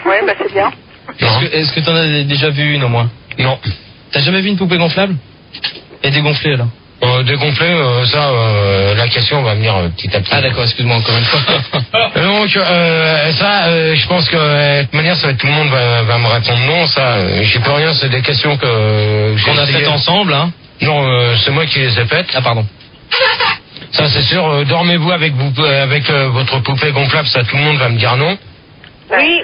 Ouais, bah c'est bien. Est-ce que t'en as déjà vu une au moins? Non. T'as jamais vu une poupée gonflable? Et dégonflée alors? Dégonfler, la question va venir petit à petit. Ah d'accord, excuse-moi encore une fois. Donc je pense que de toute manière, tout le monde va me répondre non. Ça, j'y peux rien. C'est des questions que qu'on a faites ensemble, hein? Non, c'est moi qui les ai faites. Ah pardon. Ça c'est sûr. Dormez-vous avec votre poupée gonflable? Ça, tout le monde va me dire non. Oui.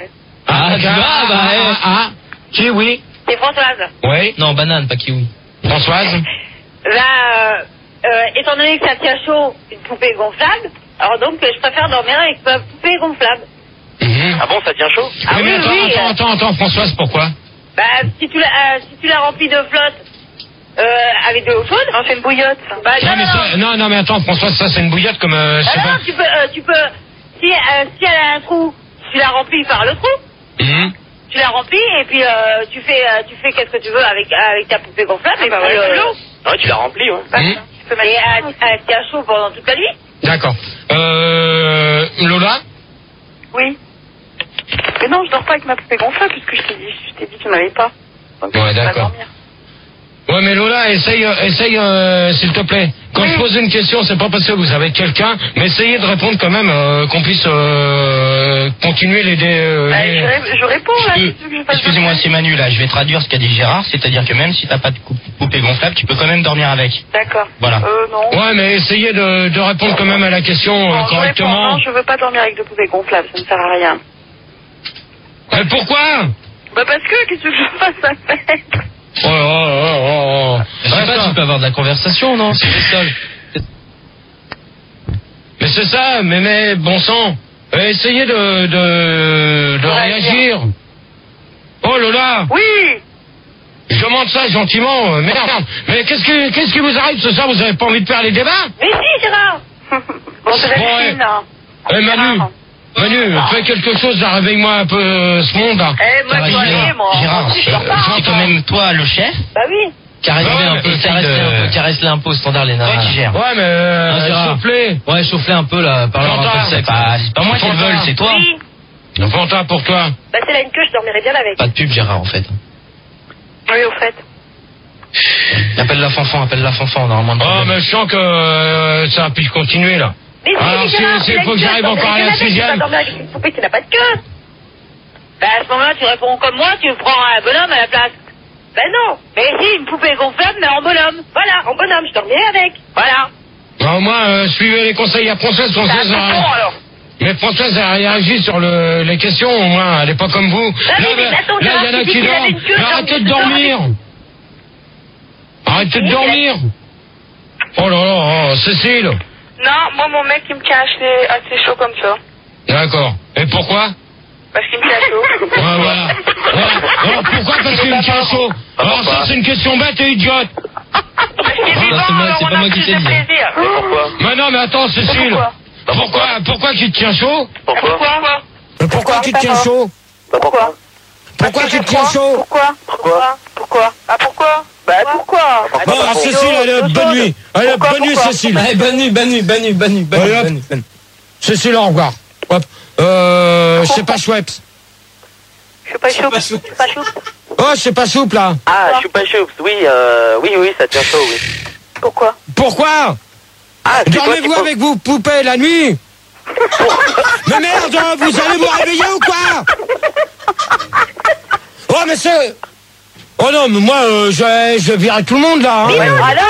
Qui oui? C'est Françoise. Oui. Non, banane, pas kiwi. Françoise. Là, étant donné que ça tient chaud, une poupée gonflable, alors donc je préfère dormir avec ma poupée gonflable. Ah bon, ça tient chaud? Ah oui, attends, Françoise, pourquoi? Bah, si tu la remplis de flotte, avec de l'eau chaude. Non, c'est une bouillotte. Bah, non, mais attends, Françoise, ça c'est une bouillotte comme. Tu peux, si elle a un trou, tu la remplis par le trou. Tu la remplis et puis tu fais qu'est-ce que tu veux avec ta poupée gonflable et puis l'eau. Ouais, tu la remplis, ouais. Tu peux mettre elle tient chaud pendant toute la nuit. D'accord. Lola? Oui. Mais non, je dors pas avec ma poupée gonflable puisque je t'ai dit que tu n'avais pas. Donc, ouais, d'accord. Ouais, mais Lola, essaye, s'il te plaît. Quand je pose une question, c'est pas parce que vous avez quelqu'un, mais essayez de répondre quand même, qu'on puisse continuer je réponds là. Excusez-moi, c'est Manu là. Je vais traduire ce qu'a dit Gérard, c'est-à-dire que même si t'as pas de poupée gonflable, tu peux quand même dormir avec. D'accord. Voilà. Non. Ouais, mais essayez de répondre quand même à la question correctement. Non, je veux pas dormir avec de poupée gonflable, ça ne sert à rien. Mais pourquoi? Bah parce que qu'est-ce que je fasse avec? Je sais pas, tu peux avoir de la conversation, non? C'est le seul. Mais c'est ça, mais bon sang. Essayez de réagir. Oh Lola. Oui. Je demande ça gentiment. Merde. Mais qu'est-ce qui vous arrive ce soir? Vous avez pas envie de faire les débats? Mais si, Gérard. Bon, c'est la piscine, là. Manu, fais quelque chose, là, réveille-moi un peu ce monde, là. Gérard, c'est quand même toi le chef? Bah oui. Caresse-les un peu au standard, les nains. Ouais, qui gère. Ouais, mais chauffe-les. Ouais, chauffe-les un peu, là. Parle un peu sec. C'est pas moi qui le veulent, c'est toi. Oui. Fanta, pour toi. Bah c'est là une queue, je dormirais bien avec. Pas de pub, Gérard, en fait. Oui, au fait. Appelle la fanfan, on aura moins de problème. Oh, mais je sens que ça puisse continuer, là. Mais alors, s'il faut que j'arrive encore à la 6e. Tu vas dormir avec une poupée qui n'a pas de queue. Bah à ce moment-là, tu réponds comme moi, tu prends un bonhomme à la place. Ben non. Mais si, une poupée gonflable, mais en bonhomme. Voilà, en bonhomme, je dormirai avec. Voilà. Au moins, suivez les conseils à Françoise. Mais Françoise a réagi sur les questions, au moins, elle n'est pas comme vous. Là, il y en a qui dorment. Mais arrêtez de dormir. Arrêtez de dormir. Oh là là, Cécile. Non, moi, mon mec, il me tient assez chaud comme ça. D'accord. Et pourquoi? Parce qu'il me tient chaud. Voilà. Alors, pourquoi? Parce qu'il me tient chaud. Alors ça, c'est une question bête et idiote. C'est pas moi qui t'ai dit. Pourquoi? Mais non, mais attends, Cécile. Pourquoi tu te tiens chaud? Pourquoi tu te tiens chaud? Pourquoi tu te tiens chaud? Pourquoi? Ah, pourquoi? Bah, pourquoi? Bon, Cécile, allez, bonne nuit. Allez, bonne nuit, Cécile. Allez, bonne nuit. Cécile, au revoir. Hop. C'est pas Schweppes. Je suis pas souple. Oh, c'est pas souple, là. Ah, je suis pas choups. Oui, ça tient chaud, oui. Pourquoi? Dormez-vous avec vos poupées la nuit? Mais merde, vous allez vous réveiller ou quoi? Oh, mais c'est... Oh non, mais moi, je virerai tout le monde, là. Hein.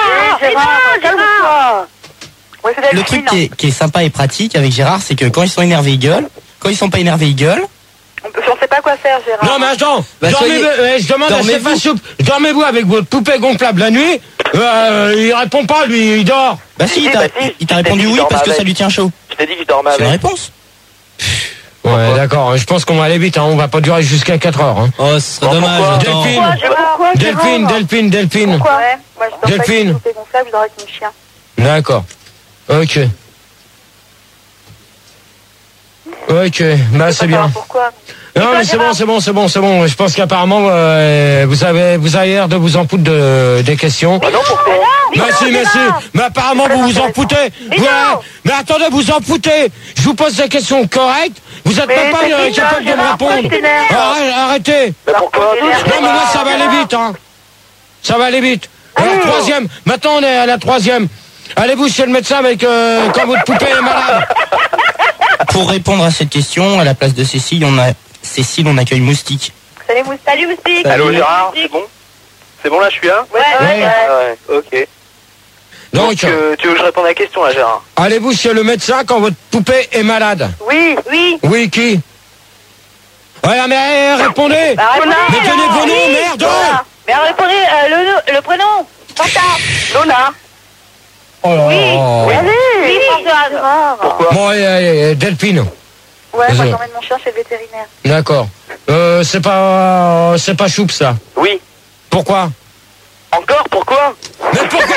Le truc qui est sympa et pratique avec Gérard, c'est que quand ils sont énervés, ils gueulent. Quand ils sont pas énervés, ils gueulent. On sait pas quoi faire, Gérard. Non, mais attends, je demande à Stéphane Soupe, dormez-vous avec votre poupée gonflable la nuit? Il répond pas, lui, il dort. Bah si, il t'a répondu oui parce que ça lui tient chaud. Je t'ai dit que je dormais avec. C'est une réponse. Ouais, d'accord, je pense qu'on va aller vite, hein. On va pas durer jusqu'à 4 heures. Hein. Oh, ce serait dommage. Delphine. Pourquoi? Ouais, moi je dors Delphine. pas avec une poupée gonflable, je dors avec mon chien. D'accord. Ok, bah c'est bien. Pourquoi? Non, mais c'est bon. Je pense qu'apparemment, vous avez l'air de vous en foutre des questions. Ah non, pourquoi? Merci. Mais apparemment, vous vous en foutez. Mais attendez, vous en foutez. Je vous pose des questions correctes. Vous êtes même pas capable de me répondre. Arrêtez. Mais pourquoi? Non, mais là, ça va aller vite, hein. Ça va aller vite. La troisième. Maintenant, on est à la troisième. Allez-vous chez le médecin avec quand votre poupée est malade? Pour répondre à cette question, à la place de Cécile, on accueille Moustique. Salut Moustique. Allô Gérard, c'est bon? C'est bon là, je suis là? Ouais. Ok. Donc, tu veux que je réponde à la question là, Gérard? allez-vous chez le médecin quand votre poupée est malade? Oui. Oui, qui? Ouais, mais répondez. Mais tenez vos noms, merde. Mais répondez le prénom. Fanta. Lona. Oh là Oui. là. Oui, Françoise. Pourquoi? Bon, Delphine. Ouais, moi j'emmène mon chien chez le vétérinaire. D'accord. C'est pas choupe, ça. Oui. Pourquoi? Encore? Pourquoi? Mais pourquoi,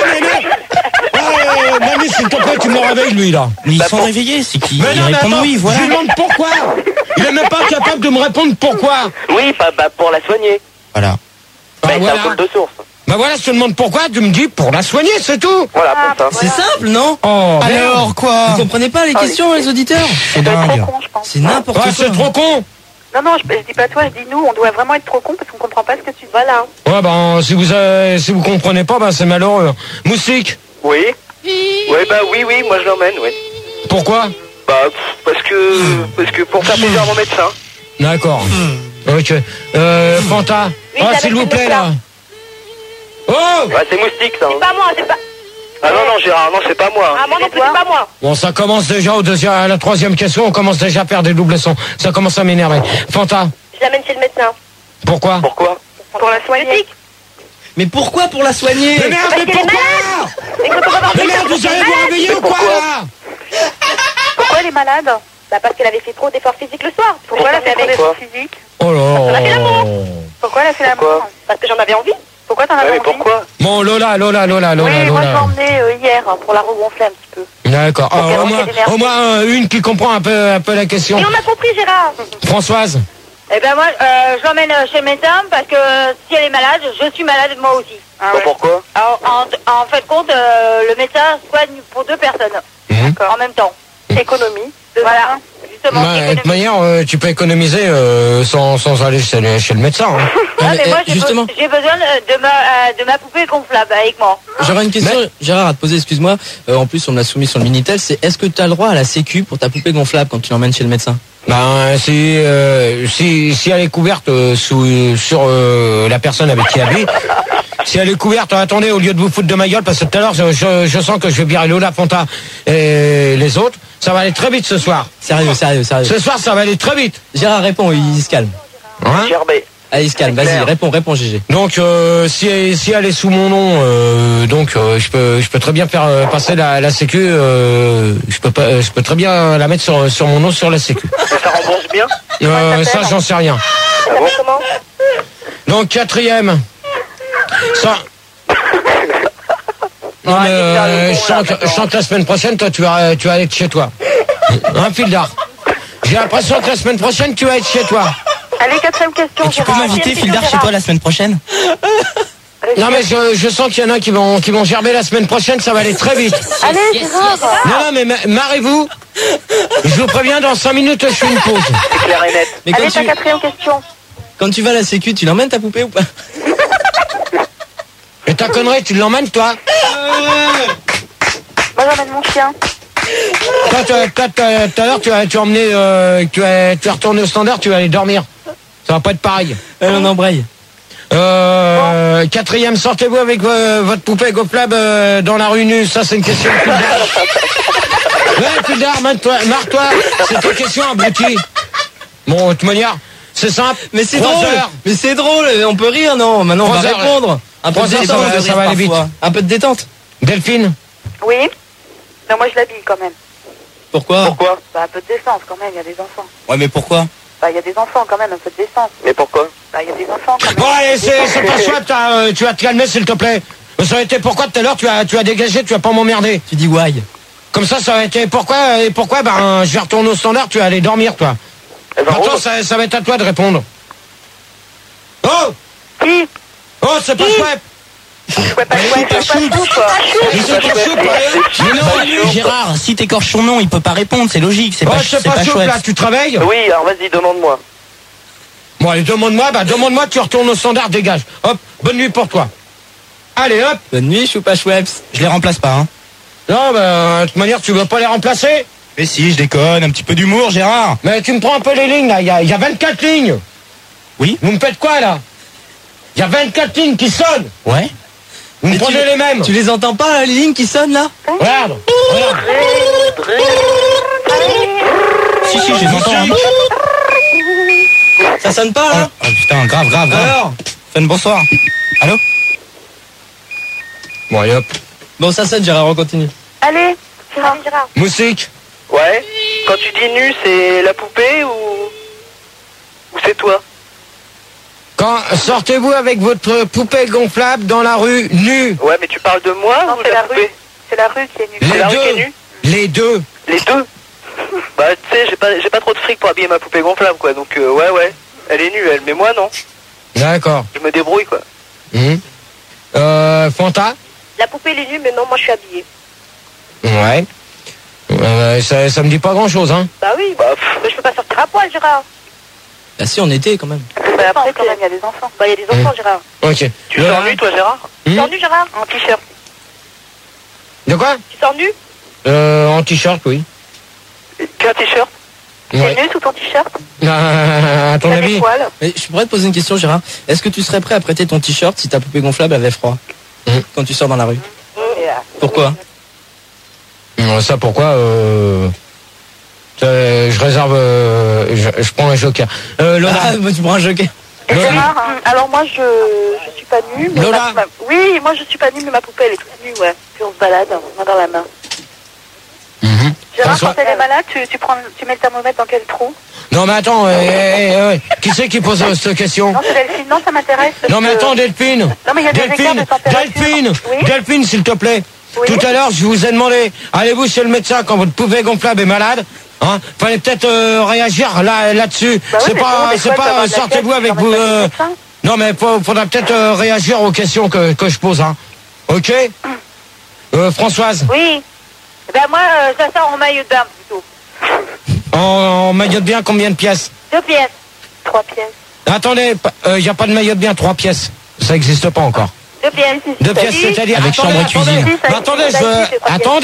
Mamie, s'il te plaît, tu me le réveilles, lui, là. Mais ils sont réveillés, c'est qui? Mais Ils non, mais répondent attends, oui, voilà. je lui demande pourquoi. Il est même pas capable de me répondre pourquoi. Oui, pour la soigner. Voilà. C'est Voilà. un cool de source. Bah voilà, je te demande pourquoi, tu me dis pour la soigner, c'est tout. Voilà, pour ça. C'est simple, non? Oh, Alors, quoi? Vous comprenez pas les questions, les auditeurs? C'est Trop dingue. con, je pense. C'est n'importe ouais, quoi. c'est trop con. Non, je dis pas toi, je dis nous, on doit vraiment être trop con parce qu'on comprend pas ce que tu dis. Voilà. Ouais, ben, si vous comprenez pas, ben, c'est malheureux. Moustique. Oui. Ouais, bah oui, moi je l'emmène, oui. Pourquoi? Bah, parce que pour faire plaisir à mon médecin. D'accord. Ok. Fanta. Oui, Ah, s'il vous plaît, là. Oh! Ouais, c'est Moustique, ça. C'est pas moi, c'est pas... Ah non, Gérard, non, c'est pas moi. Ah, moi non plus, c'est pas moi. Bon, ça commence déjà à la troisième question, on commence déjà à faire des doubles sons. Ça commence à m'énerver. Fanta. Je l'amène chez le médecin. Pourquoi? Pourquoi? Pour la soigner. Mais pourquoi pour la soigner? Mais merde, mais pourquoi? Mais merde, vous allez vous réveiller ou quoi, là? Pourquoi elle est malade? Bah parce qu'elle avait fait trop d'efforts physiques le soir. Pourquoi elle a fait trop d'efforts physiques? Oh là. Elle a fait l'amour. Pourquoi elle a fait l'amour? Parce que j'en avais envie. Pourquoi t'en avais Ouais, mais envie? pourquoi? Bon, Lola. Oui, moi je l'ai emmenée hier pour la regonfler un petit peu. D'accord. Pour qu'elle rentre d'énergie. Au moins une qui comprend un peu la question. Et on a compris, Gérard. Françoise. Eh ben moi, je l'emmène chez le médecin parce que si elle est malade, je suis malade moi aussi. Bah, pourquoi? Alors, en fait compte, le médecin soigne pour deux personnes. En même temps. Économie. Voilà. Justement. De toute manière, tu peux économiser sans aller chez le médecin. Hein. Ouais, mais moi justement. j'ai besoin de ma poupée gonflable avec moi. J'aurais une question, Gérard, à te poser, excuse-moi. En plus, on me l'a soumis sur le Minitel. C'est est-ce que tu as le droit à la sécu pour ta poupée gonflable quand tu l'emmènes chez le médecin? Ben, si elle est couverte sur la personne avec qui elle vit, si elle est couverte, attendez, au lieu de vous foutre de ma gueule, parce que tout à l'heure, je sens que je vais virer Lola, Fanta et les autres, ça va aller très vite ce soir. Sérieux. Ce soir, ça va aller très vite. Gérard, réponds, il se calme. Hein? Gerbet. Allez, il se calme, vas-y, réponds, GG. Donc, si elle est sous mon nom, je peux très bien faire passer la sécu. Je peux très bien la mettre sur mon nom sur la sécu. Ça rembourse bien? Ça, j'en sais rien. Ça s'appelle comment? Donc, quatrième. Ça. Non, mais, je sens que la semaine prochaine, toi, tu vas aller chez toi. Un fil d'art. J'ai l'impression que la semaine prochaine, tu vas être chez toi. Allez, quatrième question. Et tu peux m'inviter, Fildar, chez toi la semaine prochaine? Non, mais je sens qu'il y en a qui vont gerber la semaine prochaine, ça va aller très vite. Allez, Gérard. Non, mais marrez-vous. Je vous préviens, dans 5 minutes, je fais une pause. C'est clair et net. Mais Allez, ta quatrième question. quand tu vas à la sécu, tu l'emmènes ta poupée ou pas? Et ta connerie, tu l'emmènes, toi? Moi, j'emmène mon chien. Toi, tout à l'heure, tu as emmené, tu es retourné au standard, tu vas aller dormir. Ça va pas être pareil. On embraye. Quatrième, sortez-vous avec votre poupée gonflable dans la rue nue? Ça, c'est une question de Fildar. Ouais, Fildar, marre-toi. C'est une question abrutie. Bon, de toute manière, c'est simple. Mais c'est 3 drôle. heures. Mais c'est drôle. On peut rire, non? Maintenant, on va 3 heures. répondre. Un peu de 3 heures, détente. ça va aller vite. Un peu de détente. Delphine? Oui. Non, moi, je l'habille quand même. Pourquoi? Bah, un peu de décence quand même, il y a des enfants. Ouais, mais pourquoi? Bah, il y a des enfants quand même, un peu de décence. Mais pourquoi? Bah, il y a des enfants quand même. Bon, allez, c'est pas chouette, tu vas te calmer, s'il te plaît. Ça aurait été pourquoi tout à l'heure, tu as dégagé, tu vas pas m'emmerder. Tu dis why? Comme ça aurait été pourquoi, ben, je vais retourner au standard, tu vas aller dormir, toi. Maintenant, ça va être à toi de répondre. Oh! Qui? Oh, c'est pas chouette! Gérard, si t'écorches son nom, il peut pas répondre, c'est logique, c'est pas chouette. Là, tu travailles? Oui, alors vas-y, demande-moi. Bon, allez, demande-moi, tu retournes au standard, dégage. Hop, bonne nuit pour toi. Allez, hop. Bonne nuit, Choupa Choueps. Je les remplace pas, hein. Non, de toute manière, tu veux pas les remplacer? Mais si, je déconne, un petit peu d'humour, Gérard. Mais tu me prends un peu les lignes, là, il y a 24 lignes. Oui. Vous me faites quoi, là? Il y a 24 lignes qui sonnent. Ouais. Vous me prenez les mêmes. Tu les entends pas, les lignes qui sonnent, là? Regarde. Si, je les entends. Hein. Ça sonne pas, là? Oh putain, grave. Alors? Fun, bonsoir. Allô? Bon, allez, hop. Bon, ça sonne, Gérard, on continue. Allez, Gérard. Moussique. Ouais. Quand tu dis nu, c'est la poupée ou c'est toi? Quand sortez-vous avec votre poupée gonflable dans la rue nue? Ouais, mais tu parles de moi Non, ou c'est de la la poupée? rue. C'est la rue qui est nue. C'est la rue qui est nue? Les deux. Les deux? Bah, tu sais, j'ai pas trop de fric pour habiller ma poupée gonflable, quoi. Donc, ouais. Elle est nue, elle. Mais moi, non. D'accord. Je me débrouille, quoi. Fanta? La poupée, elle est nue, mais non, moi, je suis habillée. Ouais. Ça me dit pas grand-chose, hein. Bah oui, mais je peux pas sortir à poil, Gérard. Bah si, en été, quand même. Bah après, quand même, il y a des enfants. Bah, il y a des enfants, Gérard. Ok. Tu sors nu, toi, Gérard? Tu sors nu, Gérard? En t-shirt. De quoi? Tu sors nu? En t-shirt, oui. Qu'un t-shirt? T'es nu sous ton t-shirt? À ton T'as avis? des poils. Mais je pourrais te poser une question, Gérard. Est-ce que tu serais prêt à prêter ton t-shirt si ta poupée gonflable avait froid? Quand tu sors dans la rue? Pourquoi? Ça, pourquoi je réserve... je prends un joker. Lola. Ah, bah, tu prends un joker. Gérard, alors moi, je suis pas nue. Mais Lola. Oui, moi, je suis pas nue, mais ma poupée, elle est toute nue, ouais. Puis on se balade, main dans la main. Gérard, François. quand elle est malade, tu mets le thermomètre dans quel trou? Non, mais attends, qui c'est qui pose cette question? Non, c'est Delphine. Non, ça m'intéresse. Non, mais attends, Delphine. Non, mais il y a des écarts de température. Oui. Delphine, s'il te plaît. Oui. Tout à l'heure, je vous ai demandé, allez-vous chez le médecin quand votre poupée gonflable est malade? Hein? Fallait peut-être réagir là-dessus. Bah oui, c'est pas sortez-vous avec vous. Non, mais faudra peut-être réagir aux questions que je pose. Hein. Ok? Françoise. Oui. Ben moi, ça sort en maillot de bain plutôt. En maillot de bain, combien de pièces? 2 pièces. 3 pièces. Attendez, il n'y a pas de maillot de bain, 3 pièces. Ça n'existe pas encore. 2 pièces. 2 pièces, c'est-à-dire... Avec chambre et cuisine. Attendez.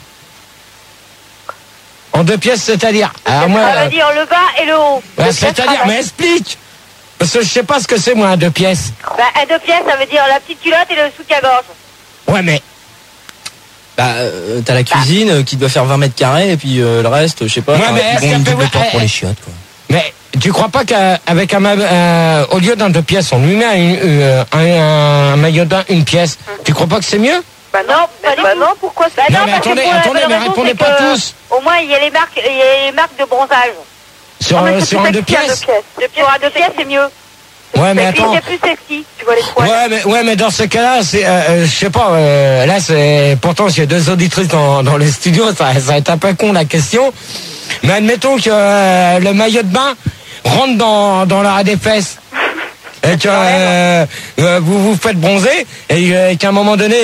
En 2 pièces, c'est-à-dire... Ça veut dire le bas et le haut. C'est-à-dire, mais explique. Parce que je sais pas ce que c'est, moi, un 2 pièces. Ben, un 2 pièces, ça veut dire la petite culotte et le soutien-gorge. Ouais, mais... Bah, t'as la cuisine qui doit faire 20 mètres carrés et puis le reste, je sais pas. Ouais, mais Ils ont une double porte pour les chiottes, quoi. Mais tu crois pas qu'avec au lieu d'un 2 pièces, on lui met un maillot de bain, une pièce? Tu crois pas que c'est mieux? Bah non, pourquoi ça? Non, mais attendez, mais répondez pas tous. Au moins, il y a les marques de bronzage. Sur un 2 pièces? Sur un 2 pièces, c'est mieux. Ouais, mais Et puis, attends. c'est plus sexy, tu vois les poils. Ouais, mais dans ce cas-là, c'est, je sais pas, là, c'est, pourtant, j'ai 2 auditrices dans le studio, ça va être un peu con, la question. Mais admettons que le maillot de bain rentre dans l'arrêt des fesses. Et que vous vous faites bronzer, et qu'à un moment donné,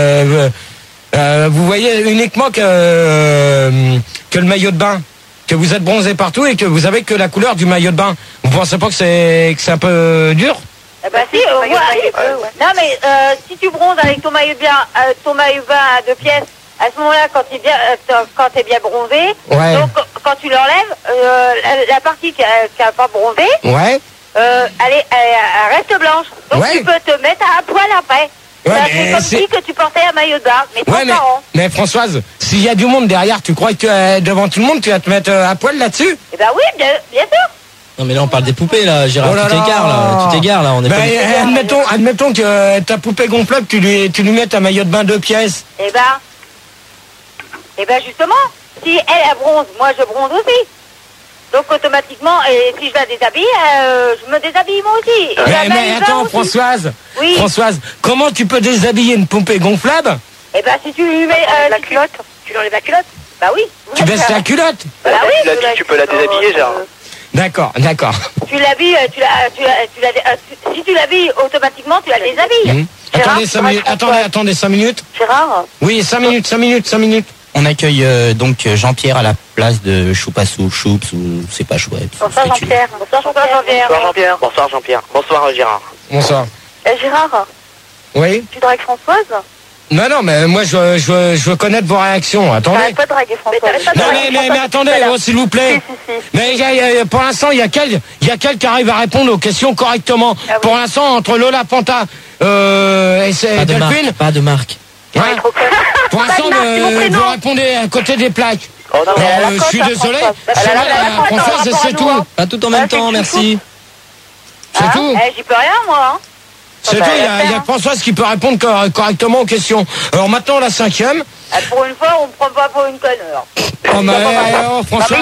vous voyez uniquement que le maillot de bain, que vous êtes bronzé partout et que vous avez que la couleur du maillot de bain. Vous pensez pas que c'est un peu dur? Bah si, non mais si tu bronzes avec ton maillot de bain à 2 pièces, à ce moment-là, quand t'es bien bronzé, Ouais. donc quand tu l'enlèves, la partie qui a pas bronzé, Ouais. elle reste blanche. Donc Ouais. tu peux te mettre à poil après. Ouais, C'est mais comme si que tu portais un maillot de bain, mais Ouais, transparent. mais Françoise, s'il y a du monde derrière, tu crois que devant tout le monde, tu vas te mettre à poil là-dessus? Eh ben oui, bien sûr. Non mais là on parle des poupées là, Gérard, Oh là tu t'égares là, on est Ben, pas... admettons que ta poupée gonflable, tu lui mets un maillot de bain 2 pièces. Eh ben justement, si elle bronze, moi je bronze aussi. Donc automatiquement, et si je la déshabille, je me déshabille moi aussi. Mais attends, Françoise, Oui. Françoise, comment tu peux déshabiller une poupée gonflable? Eh ben si tu lui mets la culotte, tu lui enlèves la culotte. Bah oui. Tu baisses la culotte? Bah oui. Tu peux la déshabiller, genre. D'accord. Tu l'habilles, si tu l'habilles automatiquement, tu la déshabilles. Attendez 5 minutes. Attendez 5 minutes. Gérard. Oui, 5 minutes. On accueille donc Jean-Pierre à la place de Choupassou, Choups ou c'est pas chouette. Bonsoir Jean-Pierre. Bonsoir Jean-Pierre. Bonsoir Jean-Pierre. Bonsoir Gérard. Bonsoir. Gérard, Oui. tu dragues Françoise? Non, mais moi je veux connaître vos réactions. Attendez. T'arrêtes pas de draguer Françoise. Non mais attendez, s'il vous plaît. Si. Mais pour l'instant, il y a quel qui arrive à répondre aux questions correctement. Ah oui. Pour l'instant, entre Lola Panta et Delphine. Pas de marque. Hein, pour Pas de l'instant, marque, c'est mon prénom. vous répondez à côté des plaques. Oh non, Alors, je suis désolé. Elle a la cote, Françoise, c'est tout. Pas tout en même temps, merci. C'est tout. J'y peux rien moi. C'est tout. Il y a Françoise qui peut répondre correctement aux questions. Alors maintenant, la 5e. Pour une fois, on me prend pas pour une conne. Oh, mais Françoise.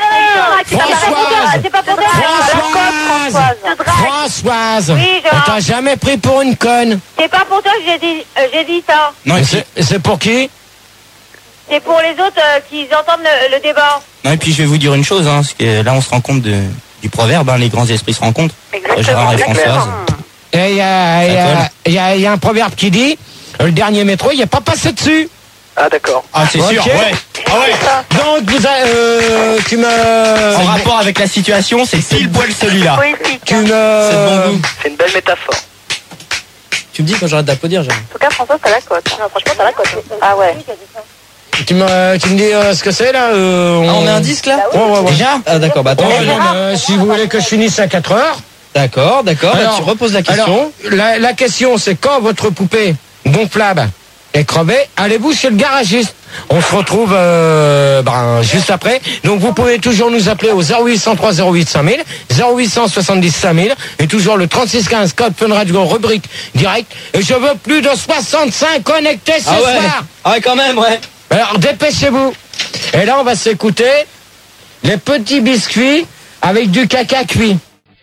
C'est pas pour toi. Françoise. Oui, on t'a jamais pris pour une conne. C'est pas pour toi que j'ai dit ça. Non, et C'est pour qui? C'est pour les autres qui entendent le débat. non, et puis je vais vous dire une chose, parce que là on se rend compte du proverbe, les grands esprits se rencontrent. Exactement. Gérard et Françoise. Et il y a un proverbe qui dit, le dernier métro, il n'y a pas passé dessus. Ah d'accord. Ah c'est sûr, Ok. ouais. Ah ouais. Donc tu me... En rapport avec la situation, c'est pile poil celui-là. Oui, si. Tu me... C'est de bon goût. C'est une belle métaphore. Tu me dis quand j'arrête d'applaudir, Gérard. En tout cas, Françoise, t'as la cote. Non, franchement, t'as la cote. Ah ouais. Tu me dis ce que c'est là On met un disque là Ouais. Déjà? Ah d'accord, bah attends. Si vous voulez que je finisse à 4 heures. D'accord, bah, Alors, tu reposes la question. Alors, la question c'est quand votre poupée gonflable est crevée, allez-vous chez le garagiste. On se retrouve juste après. Donc vous pouvez toujours nous appeler au 0803 08 5000, 0870 5000 et toujours le 3615 code Fun Radio rubrique direct. Et je veux plus de 65 connectés ce soir. Ah ouais, quand même, ouais. Alors dépêchez-vous. Et là on va s'écouter les petits biscuits avec du caca cuit.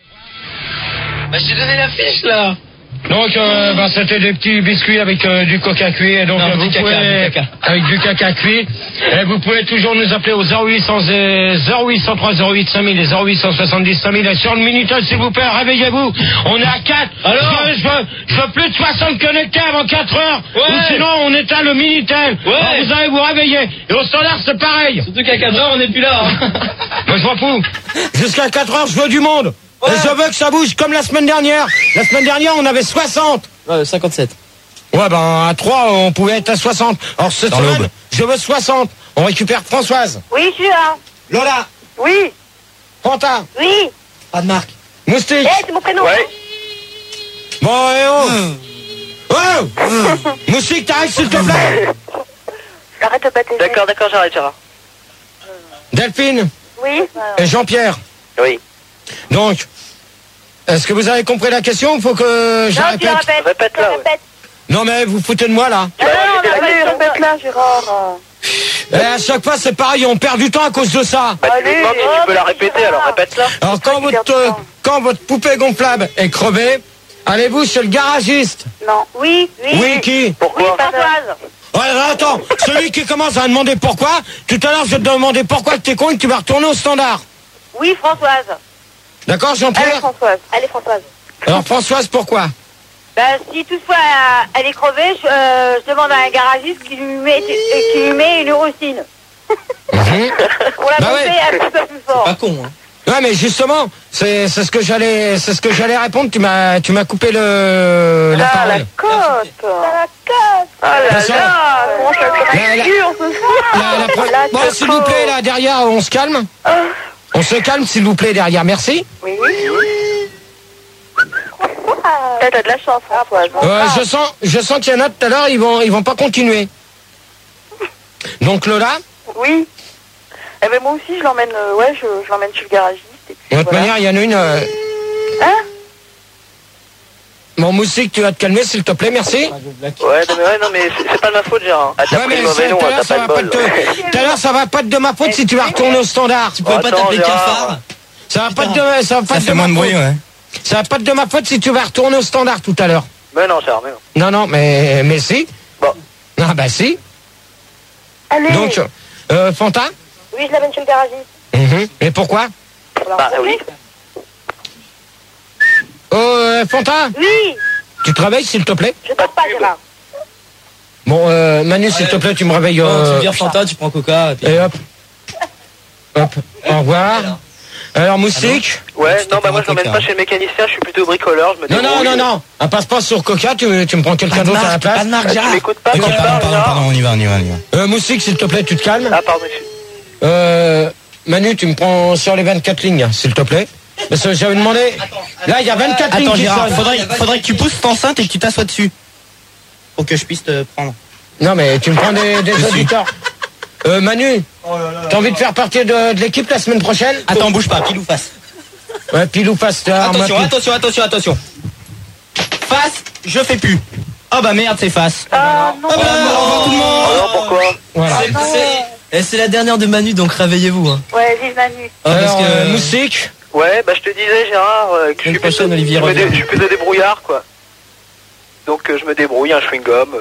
Bah j'ai donné la fiche là. Donc c'était des petits biscuits avec du coca cuit et donc Non, vous du caca, pouvez du caca. avec du caca cuit et vous pouvez toujours nous appeler au 0803 08 5000 et 0870 5000 et sur le Minitel s'il vous plaît, réveillez-vous. On est à 4. Alors je veux plus de 60 connectés avant 4 heures. Ouais. Ou sinon on éteint le Minitel. Ouais. Alors, vous allez vous réveiller. Et au standard c'est pareil. Surtout qu'à 4 heures on n'est plus là. Hein. Moi je m'en fous. Jusqu'à 4 heures je veux du monde. Ouais. Et je veux que ça bouge comme la semaine dernière. La semaine dernière on avait 60. 57. Ouais, à 3, on pouvait être à 60. Alors, cette Dans semaine, l'aube. je veux 60. On récupère Françoise. Oui, je suis là. Lola. Oui. Fanta. Oui. Pas de marque. Moustique. C'est mon prénom. Ouais. Bon, et oh. Moustique, t'arrêtes s'il te plaît. Arrête de bâtir. D'accord, j'arrête Gérard. Delphine Oui. et Jean-Pierre. Oui. Donc, est-ce que vous avez compris la question? Il faut que je la Non, tu répète. répètes. Répète là, ouais. Non, mais vous foutez de moi, là. Non, répète là, Gérard. Et à chaque fois, c'est pareil, on perd du temps à cause de ça. Bah tu lui demandes si tu peux la répéter, alors répète-la. Alors, quand votre poupée gonflable est crevée, allez-vous chez le garagiste? Non. Oui. Oui, qui? Pourquoi? Françoise. Ouais, attends, celui qui commence à demander pourquoi, tout à l'heure je vais te demander pourquoi t'es con et que tu vas retourner au standard. Oui, Françoise. D'accord, Allez, Jean-Pierre? Françoise. Allez, Françoise. Alors, Françoise, pourquoi? Si toutefois elle est crevée, je demande à un garagiste qui lui met une rustine. Pour la Bah bouffer ouais. un petit peu plus fort. Pas con, hein. Ouais, mais justement, c'est ce que j'allais répondre. Tu m'as coupé la parole. Cote. La cote. Ah là Attention. là. Comment je fais Bon, s'il vous plaît, là, derrière, on se calme. On se calme, s'il vous plaît, derrière. Merci. Oui. T'as de la chance, Françoise. Je sens qu'il y en a tout à l'heure, ils vont pas continuer. Donc, Lola, Oui. Eh ben moi aussi je l'emmène, je l'emmène chez le garagiste. Et puis, de toute manière, il y en a une. Hein? Bon, Moustique, tu vas te calmer, s'il te plaît, merci. Ouais, non mais c'est pas de ma faute Gérard. Ah, t'as Ouais, pris mais le mauvais nom, tout à l'heure, t'as pas de bol. tout à l'heure, ça va pas être de ma faute si tu vas retourner au standard. Tu pouvais pas Attends, t'appeler Gérard. Cafard? Ça va pas être de, ça va pas Ça être fait de moins ma de bruit, faute. ouais. Ça va pas être de ma faute si tu vas retourner au standard tout à l'heure. Mais non Gérard, mais non. Non, mais si. Bon. Ah bah si. Allez. Donc, Fanta. Oui, je l'amène chez le garagiste. Et pourquoi? Bah oui. Oh, Fanta, Oui. Tu te réveilles, s'il te plaît? Je dors pas, Gérard. Bon, Manu, s'il te plaît, tu me réveilles. Tu me dis Fanta, tu prends Coca. Et hop. Hop. Au revoir. Alors, Moustique? Ouais, non, bah moi je l'emmène pas chez le mécanicien, je suis plutôt bricoleur, je me débrouille. Non. Un passe-passe sur Coca, tu me prends quelqu'un d'autre à la place. Pas de marque, Gérard. Tu m'écoutes pas quand je parle, Pardon, on y va. Moustique, s'il te plaît, tu te calmes. Ah, pardon, monsieur. Manu, tu me prends sur les 24 lignes, s'il te plaît. Parce que j'avais demandé. Là, il y a 24 lignes. Attends, qui Gérard, sonnent. faudrait que tu pousses ton enceinte et que tu t'assoies dessus. Pour que je puisse te prendre. Non, mais tu me prends des auditeurs. Manu, t'as envie de faire partie de l'équipe la semaine prochaine? Attends, bouge pas, pile ou face. Ouais, pile ou face. Attention. Face, je fais plus. Oh bah merde, c'est face. Non. Au revoir tout le monde. Alors pourquoi? Voilà. C'est la dernière de Manu, donc réveillez-vous. Hein. Ouais, vive Manu. Alors, Moustique? Ouais, bah je te disais, Gérard, que je suis prochaine, Olivier je revient. suis plutôt débrouillard, quoi. Donc je me débrouille, un chewing-gum.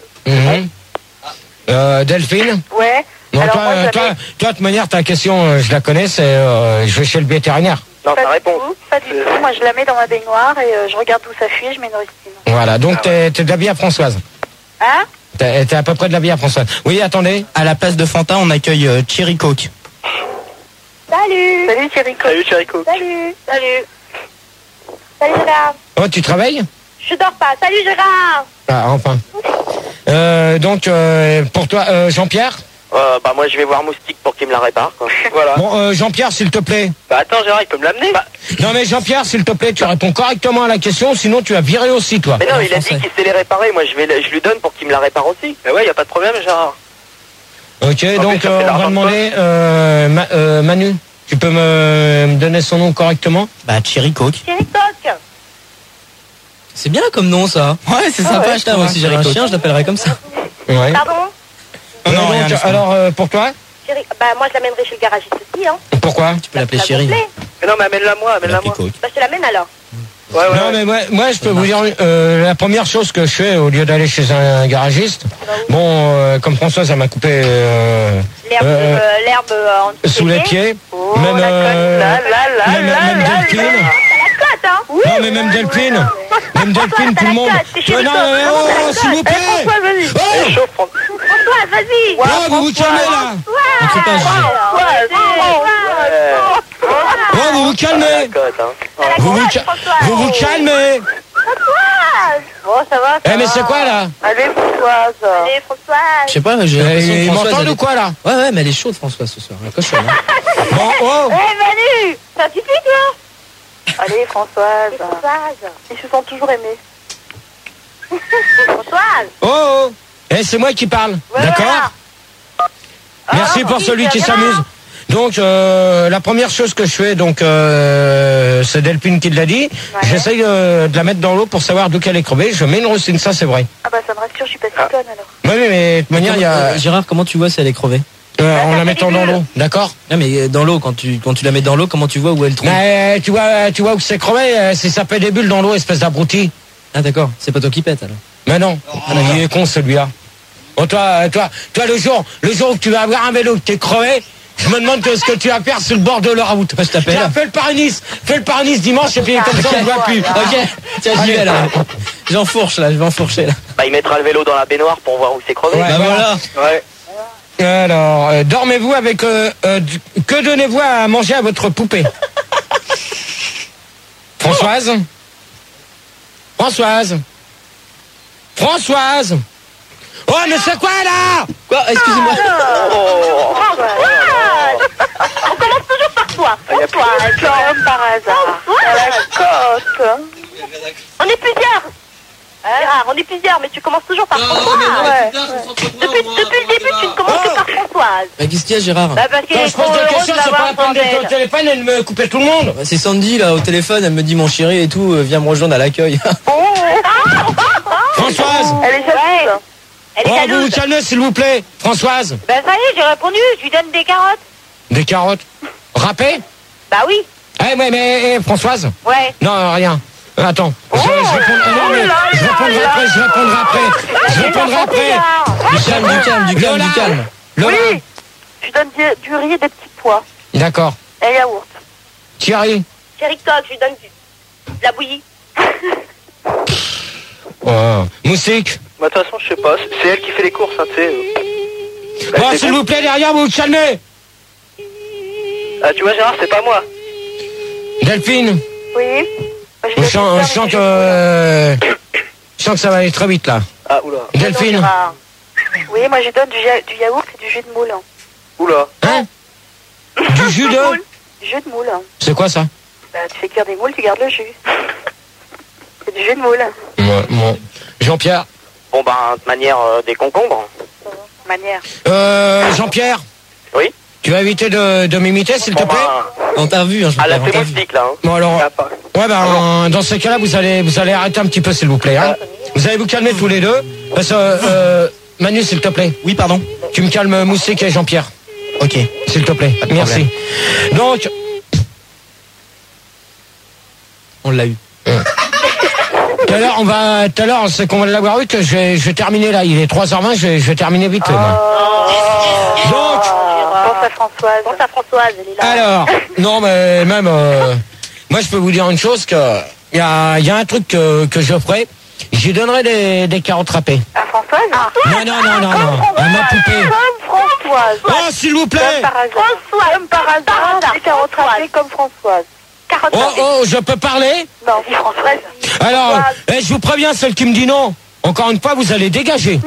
Delphine? Ouais. Non, Alors, toi, moi, j'avais- toi, de toute manière, ta question, je la connais, c'est je vais chez le vétérinaire. Non, Pas ta du réponse. tout, pas du tout. Moi, je la mets dans ma baignoire et je regarde où ça fuit et je mets une rustine. Voilà, donc t'es de la vie à Françoise. Hein? T'es à peu près de la vie à Françoise. Oui, attendez. À la place de Fanta, on accueille Cherry Coke. Salut. Salut, Thierry. Salut, Chérico. Salut. Salut, Gérard. Oh, tu travailles? Je dors pas. Salut, Gérard. Ah, enfin. Donc, pour toi, Jean-Pierre? Bah moi je vais voir Moustique pour qu'il me la répare, quoi. Voilà. Bon, Jean-Pierre, s'il te plaît. Bah attends, Gérard, il peut me l'amener? Non, mais Jean-Pierre, s'il te plaît, tu réponds correctement à la question, sinon tu vas virer aussi, toi. Mais non, il a dit qu'il sait les réparer, moi je lui donne pour qu'il me la répare aussi. Bah ouais, y a pas de problème, Gérard. Ok, En donc plus, ça fait on va l'argent de demander, Manu, tu peux me donner son nom correctement? Bah Cherry Coke. Thierry Coq. C'est bien comme nom, ça. Ouais, c'est sympa, je Putain, moi, si j'avais un chien, je l'appellerais comme ça. Ouais. Pardon? Et non, rien, donc, laisse-moi. alors, pour toi? Thierry... Bah, moi, je l'amènerai chez le garagiste aussi, hein. Pourquoi? Tu peux l'appeler Ça Chérie. vous plaît? Mais non, mais amène-la moi, amène-la moi. Coke. Bah, je te l'amène alors. Ouais, ouais. Non, mais moi, je peux vous dire, la première chose que je fais, au lieu d'aller chez un garagiste, bon, comme Françoise, elle m'a coupé L'herbe en sous les pieds, Oh, même, la cote. même Delphine. La cote, hein. Oui. Non, mais même Delphine, tout le monde. Non, oh, s'il vous plaît. François, vas-y. Oh, Chauffe, François. François, vas-y. oh, vous vous calmez là. Oh, vous vous calmez. La cote, hein. Vous vous calmez. Bon, ça va. Eh, mais c'est quoi là? Allez, Françoise. Allez, Françoise. Je sais pas, j'ai l'impression que Ils Françoise, m'entendent elle ou est- quoi là? Ouais, mais elle est chaude, Françoise, ce soir. Elle est cochonne, hein. Bon, oh. Eh, Manu, ça suffit, toi. Allez, Françoise. Ils se sont toujours aimés. Françoise. Oh, eh, c'est moi qui parle, Voilà. d'accord? Merci pour celui qui s'amuse. Donc, la première chose que je fais, donc, c'est Delphine qui l'a dit. Ouais. J'essaye de la mettre dans l'eau pour savoir d'où qu'elle est crevée. Je mets une rustine, ça c'est vrai. Ah bah ça me rassure, je suis pas si conne alors. Oui, mais de toute manière, il y a, Gérard, comment tu vois si elle est crevée? en la mettant dans l'eau, d'accord? Non, mais dans l'eau, quand tu la mets dans l'eau, comment tu vois où elle trompe? Mais tu vois où c'est crevé, si ça fait des bulles dans l'eau, espèce d'abruti. Ah, d'accord. C'est pas toi qui pète, alors. Mais non, il est con celui-là. Oh, toi, le jour où tu vas avoir un vélo que t'es crevé, je me demande ce que tu vas faire sur le bord de la route. Je t'appelle. Tiens, fais le Paris-Nice dimanche et puis comme ça on ne voit plus. Ok, tiens, j'y vais, là. J'enfourche, là, je vais enfourcher, là. Bah il mettra le vélo dans la baignoire pour voir où c'est crevé. Ouais. Bah voilà. Ouais. Alors, dormez-vous avec... que donnez-vous à manger à votre poupée? Françoise? Oh, mais c'est quoi là? Quoi? Excusez-moi. On commence toujours par toi. Françoise, comme par hasard. La cote. On est plusieurs. Gérard, on est plusieurs, mais tu commences toujours par Françoise. Depuis le début, tu ne commences que par Françoise. Mais qu'est-ce qu'il y a, Gérard? Bah parce qu'il Quand est je trop pose des heureux questions, de c'est pas l'avoir la peine d'être au bordel. téléphone et de me couper tout le monde. Bah, c'est Sandy, là, au téléphone, elle me dit mon chéri et tout, viens me rejoindre à l'accueil. Françoise! Elle est jalouse. Elle est Oh, vous vous jalouse. calmez s'il vous plaît. Françoise, Ben ça y est, j'ai répondu, je lui donne des carottes. des carottes. Râpées? Bah oui, Eh, mais Françoise? ouais. Non, rien. Attends. Je répondrai après. Du calme. Lola. Oui, je donne du riz et des petits pois. D'accord. Et yaourt. Thierry. Thierry Coq, je lui donne de la bouillie. Moustique. Bah, de toute façon, je sais pas. C'est elle qui fait les courses, hein, tu sais. Oh, s'il vous plaît, derrière, vous vous calmez. Ah, tu vois, Gérard, c'est pas moi. Delphine. Oui. Je sens que ça va aller très vite, là. Ah, oula. Delphine. Oui, moi je donne du yaourt et du jus de moule. Oula. Hein? Du jus de... Du jus de moule. C'est quoi ça? Bah, tu fais cuire des moules, tu gardes le jus. C'est du jus de moule. Bon. Jean-Pierre. Bon, ben, de manière, des concombres. Manière. Jean-Pierre. Oui. Tu vas éviter de m'imiter, s'il te plaît? On t'a revu, hein, Ah, là, c'est moustique, là. Hein. Bon, alors... Ouais, ben, dans ces cas-là, vous allez arrêter un petit peu, s'il vous plaît. Hein. Vous allez vous calmer tous les deux. Parce que, Manu, s'il te plaît. Oui, pardon. Tu me calmes Moustique et Jean-Pierre. Ok. S'il te plaît. Merci. Donc... On l'a eu. Tout à l'heure, c'est qu'on va l'avoir eu que je vais terminer là. Il est 3h20, je vais terminer vite. Moi. Donc... Pense à Françoise, elle est là. Alors, non, mais même... moi, je peux vous dire une chose, que il y a un truc que je ferai. J'y donnerai des carottes râpées. À Françoise? Non. À ma poupée. Comme Françoise. Oh, s'il vous plaît. Comme par hasard. Françoise. Comme par hasard. Des carottes râpées comme Françoise. Oh, je peux parler? Non, Françoise. Alors, je vous préviens, celle qui me dit non, encore une fois, vous allez dégager.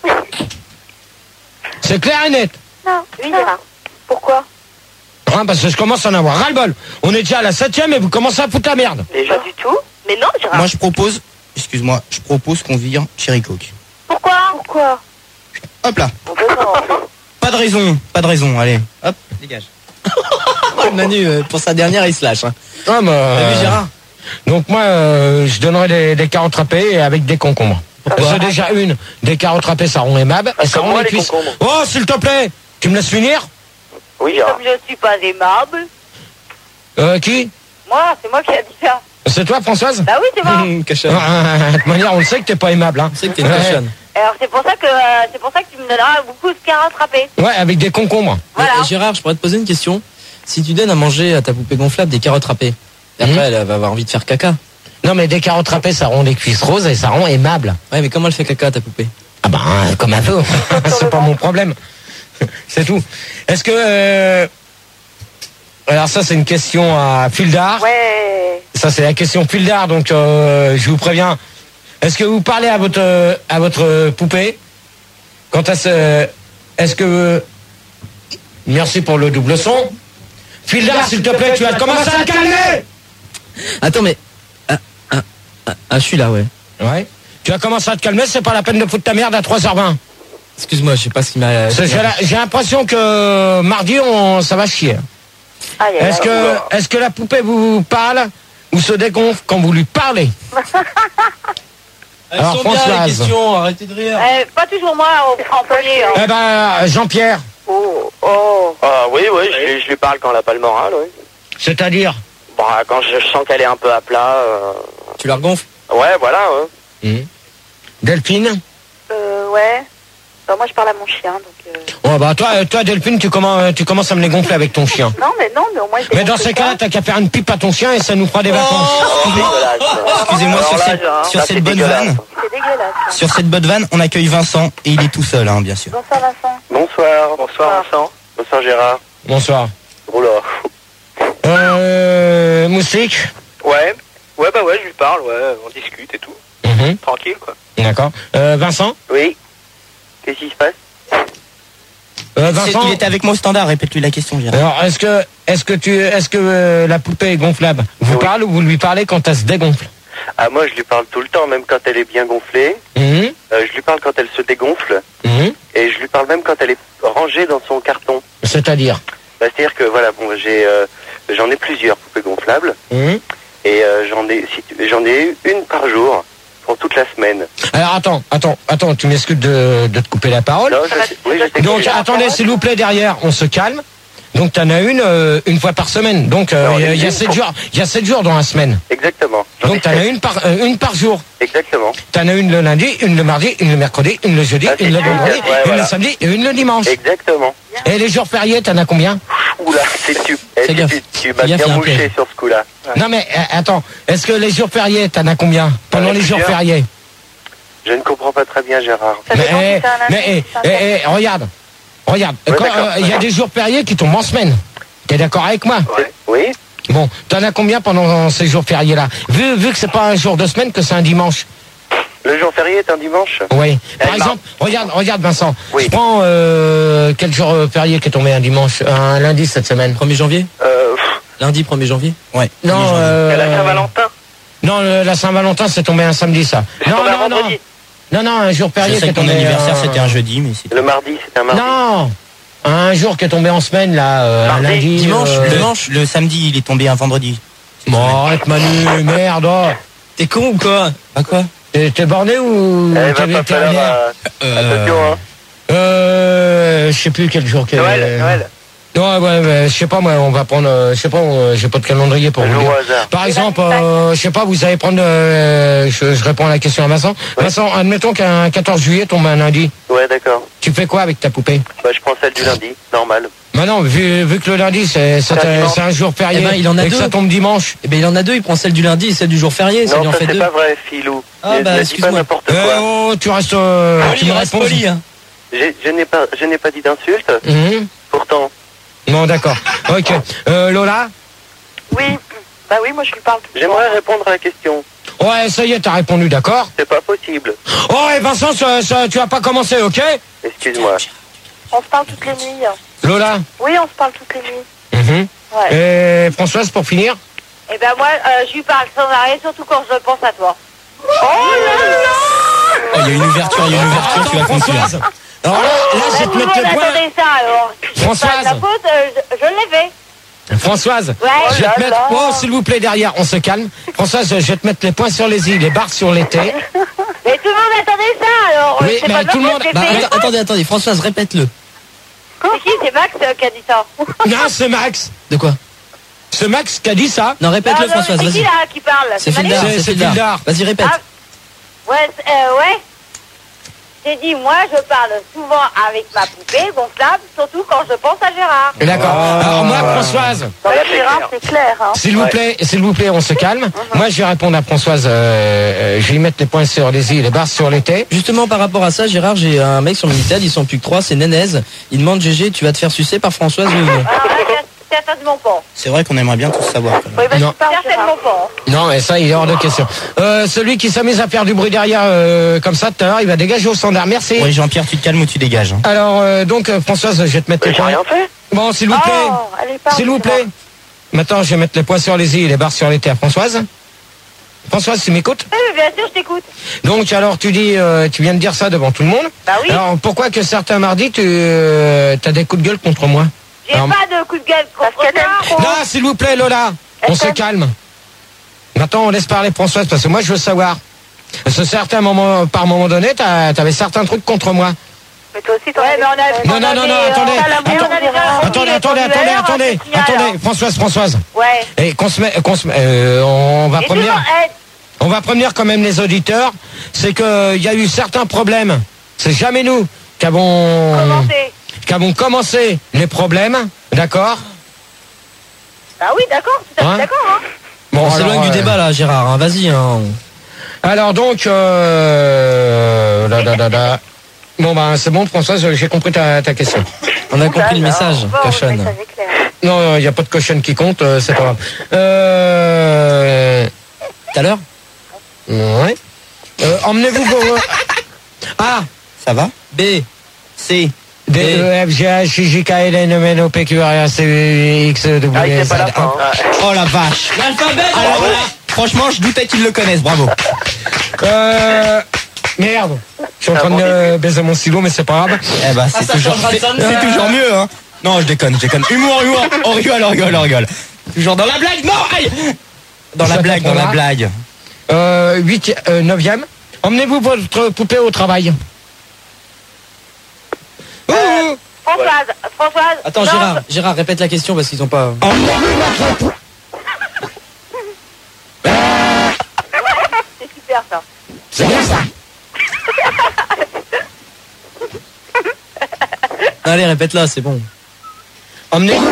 C'est clair et net. Non. Oui, Gérard. Pourquoi? Hein, parce que je commence à en avoir ras-le-bol. On est déjà à la 7e et vous commencez à foutre la merde. Pas du tout. Mais non, Gérard. Moi, je propose qu'on vire Cherry Coke. Pourquoi? Hop là. Pas de raison, allez. Hop, dégage. Manu, pour sa dernière, il se lâche. Hein. Ah, T'as vu, Gérard? Donc moi, je donnerai des carottes râpées avec des concombres. J'ai déjà des carottes râpées, ça rend aimable. Et ça rend les cuisses. Oh, s'il te plaît, tu me laisses finir? Oui, Gérard. Comme je suis pas aimable. Qui? Moi, c'est moi qui a dit ça. C'est toi, Françoise? Bah oui, c'est moi. De toute manière, on le sait que t'es pas aimable. Hein. C'est que t'es une cochonne. Alors c'est pour ça que tu me donneras beaucoup de carottes râpées. Ouais, avec des concombres. Voilà. Gérard, je pourrais te poser une question. Si tu donnes à manger à ta poupée gonflable des carottes râpées, et après elle va avoir envie de faire caca. Non, mais des carottes râpées, ça rend les cuisses roses et ça rend aimable. Ouais, mais comment elle fait caca, ta poupée? Ah bah, comme un peu. C'est pas mon problème. C'est tout. Est-ce que... Alors ça, c'est une question à fil d'art. Ouais. Ça, c'est la question fil d'art, donc je vous préviens. Est-ce que vous parlez à votre poupée? Quant à ce... Est-ce que... Merci pour le double son. Fil d'art, s'il te plaît, tu vas commencer à te calmer. Attends, mais... je suis là, ouais. Ouais. Tu vas commencer à te calmer, c'est pas la peine de foutre ta merde à 3h20. Excuse-moi, je sais pas ce qui m'a... J'ai l'impression que mardi, ça va chier. Est-ce que la poupée vous parle ou se dégonfle quand vous lui parlez? Alors, Françoise. Les questions, arrêtez de rire. Pas toujours moi, employé. Hein. Eh ben, Jean-Pierre. Ah oui, je lui parle quand elle a pas le moral, oui. C'est-à-dire? Bah, quand je sens qu'elle est un peu à plat. Tu la regonfles? Ouais, voilà, ouais. Delphine? Ouais. Bah, moi, je parle à mon chien, donc... Oh, bah, toi, Delphine, tu commences à me les gonfler avec ton chien. Non, mais au moins... Mais dans ces cas-là, t'as qu'à faire une pipe à ton chien et ça nous fera des vacances. Excusez-moi, sur cette bonne vanne. C'est dégueulasse. Sur cette bonne vanne, on accueille Vincent et il est tout seul, hein, bien sûr. Bonsoir, Vincent. Bonsoir, Vincent. Bonsoir, Gérard. Bonsoir. Oula. Moustique? Ouais, je lui parle, ouais, on discute et tout. Tranquille, quoi. D'accord. Vincent? Oui. Qu'est-ce qui se passe? Vincent? Il était avec moi au standard, répète-lui la question, Gérard. Alors, est-ce que la poupée gonflable vous parle ou vous lui parlez quand elle se dégonfle? Ah, moi, je lui parle tout le temps, même quand elle est bien gonflée. Je lui parle quand elle se dégonfle. Et je lui parle même quand elle est rangée dans son carton. C'est-à-dire? Bah, c'est-à-dire que, voilà, bon, j'en ai plusieurs poupées gonflables. Et j'en ai eu une par jour pour toute la semaine. Alors, attends, tu m'excuses de te couper la parole. Non, donc, attendez, s'il vous plaît, derrière, on se calme. Donc, t'en as une fois par semaine. Donc, il y a 7 jours. Il y a 7 jours dans la semaine. Exactement. Donc, t'en as une par jour. Exactement. T'en as une le lundi, une le mardi, une le mercredi, une le jeudi, une le vendredi, une le samedi et une le dimanche. Exactement. Et les jours fériés, t'en as combien? Oula, tu m'as bien mouché sur ce coup-là. Non mais attends, est-ce que les jours fériés, t'en as combien pendant les jours fériés? Je ne comprends pas très bien, Gérard. Mais regarde. Il y a des jours fériés qui tombent en semaine. T'es d'accord avec moi? Oui. Bon, t'en as combien pendant ces jours fériés-là? Vu que c'est pas un jour de semaine, que c'est un dimanche. Le jour férié est un dimanche? Oui. Par exemple, regarde Vincent. Oui. Je prends quel jour férié qui est tombé un dimanche, un lundi cette semaine? 1er janvier Lundi 1er janvier? Ouais. Non, la Saint-Valentin? Non, la Saint-Valentin c'est tombé un samedi, ça. Non, un jour férié qui est tombé... Ton anniversaire c'était un jeudi, mais c'est... Le mardi, c'était un mardi? Non, un jour qui est tombé en semaine, là, un lundi... Dimanche. Le samedi, il est tombé un vendredi. Bon, arrête Manu, merde. T'es con ou quoi? Pas quoi? T'es borné ou t'es vétérinaire? Je sais plus quel jour qu'elle est. Noël. Ouais, je sais pas moi, on va prendre, je sais pas, j'ai pas de calendrier pour vous dire. Par exemple, je sais pas, vous allez prendre, je réponds à la question à Vincent. Ouais. Vincent, admettons qu'un 14 juillet tombe un lundi. Ouais, d'accord. Tu fais quoi avec ta poupée? Bah, je prends celle du lundi, normal. Bah non, vu que le lundi c'est un jour férié, il en a et que deux. ça tombe dimanche. Eh ben il en a deux, il prend celle du lundi et celle du jour férié. Non, ça c'est pas vrai, Philou. Ah dis pas n'importe quoi. Oh, tu restes, tu me réponds. Poli, hein. Je n'ai pas dit d'insulte. Pourtant. Non, d'accord. Ok. Lola? Oui. Bah oui, moi je lui parle tout le temps. J'aimerais répondre à la question. Ouais, ça y est, t'as répondu, d'accord? C'est pas possible. Oh, et Vincent, tu vas pas commencer, ok? Excuse-moi. On se parle toutes les nuits. Lola? Oui, on se parle toutes les nuits. Ouais. Et Françoise, pour finir? Eh ben moi, je lui parle sans arrêt, surtout quand je pense à toi. Oh là là! Oh, il y a une ouverture, tu vas conclure. Alors là, je vais te mettre le point. Attendez ça, alors. Françoise. La faute, je l'ai fait. Françoise, Ouais. je vais te mettre... Oh, s'il vous plaît, derrière, on se calme. Françoise, je vais te mettre les points sur les i, les barres sur les t. Mais tout le monde attendait ça, alors. Oui, c'est mais pas de tout le ma monde- faute, Bah, j'ai fait. attendez, Françoise, répète-le. C'est qui? C'est Max qui a dit ça. Non, c'est Max. De quoi? C'est Max qui a dit ça. Non, répète-le, Non, Françoise, c'est qui vas-y. là qui parle? C'est Manu? Fildar, C'est c'est Fildar. Fildar. Vas-y, répète. Ah, ouais. J'ai dit, moi, je parle souvent avec ma poupée gonflable, surtout quand je pense à Gérard. D'accord. Alors moi, Françoise, Gérard, c'est clair. Hein. s'il vous plaît, on se calme. Moi, je vais répondre à Françoise. Je vais y mettre les points sur les i, les barres sur les t. Justement, par rapport à ça, Gérard, j'ai un mec sur le Minitel, ils sont plus que 3, c'est Nénez. Il demande, GG, tu vas te faire sucer par Françoise ou non? Certainement pas. C'est vrai qu'on aimerait bien tous savoir. Oui, bah, Non. certainement pas. Non, mais ça, il est hors de question. Celui qui s'amuse à faire du bruit derrière comme ça tout à l'heure, il va dégager au standard. Merci. Oui, Jean-Pierre, tu te calmes ou tu dégages. Hein. Alors, donc, Françoise, je vais te mettre les J'ai points. rien fait. Bon, s'il vous plaît. Oh, allez, parle, S'il vous plaît. Maintenant, je vais mettre les points sur les i et les barres sur les t à Françoise. Françoise, tu m'écoutes? Oui, bien sûr, je t'écoute. Donc, alors, tu viens de dire ça devant tout le monde. Bah oui. Alors, pourquoi que certains mardis, tu as des coups de gueule contre moi? J'ai Alors, pas de coup de gueule contre toi. non, s'il vous plaît, Lola, on se calme. Maintenant, on laisse parler Françoise, parce que moi, je veux savoir. Parce que certains moments, par moment donné, t'avais certains trucs contre moi. Mais toi aussi, t'en as... attendez, Françoise. Ouais. Et on va prévenir quand même les auditeurs, c'est que il y a eu certains problèmes. C'est jamais nous qui avons commencé les problèmes, d'accord? Bah oui, d'accord, tout à fait d'accord. Hein. Bon, On s'éloigne du débat là, Gérard, hein. Vas-y. Hein. Alors donc, bon ben c'est bon, Françoise, j'ai compris ta question. On a compris le message, Bon, cochonne. le message est clair. Non, il n'y a pas de cochonne qui compte, c'est pas grave. Tout à l'heure? Ouais. Emmenez-vous vos... Ah, Ça va? B. C. D, E, F, G, H, I, J, K, L, N, M, N, O, P, Q, R, S, T, U, X, W, c'est Z, pas la fin. Oh la vache. L'alphabet. Alors là, franchement, je doutais qu'ils le connaissent, bravo. Merde. Je suis en train de baiser mon stylo, mais c'est pas grave. Eh ben, c'est toujours mieux, hein. Non, je déconne. Humour. On rigole. Toujours dans la blague, non, aïe. Dans la blague. 9e. Emmenez-vous votre poupée au travail. Françoise. Attends, non, Gérard, répète la question parce qu'ils ont pas... c'est super ça. C'est bien ça. Allez, répète-la, c'est bon. Emmenez-vous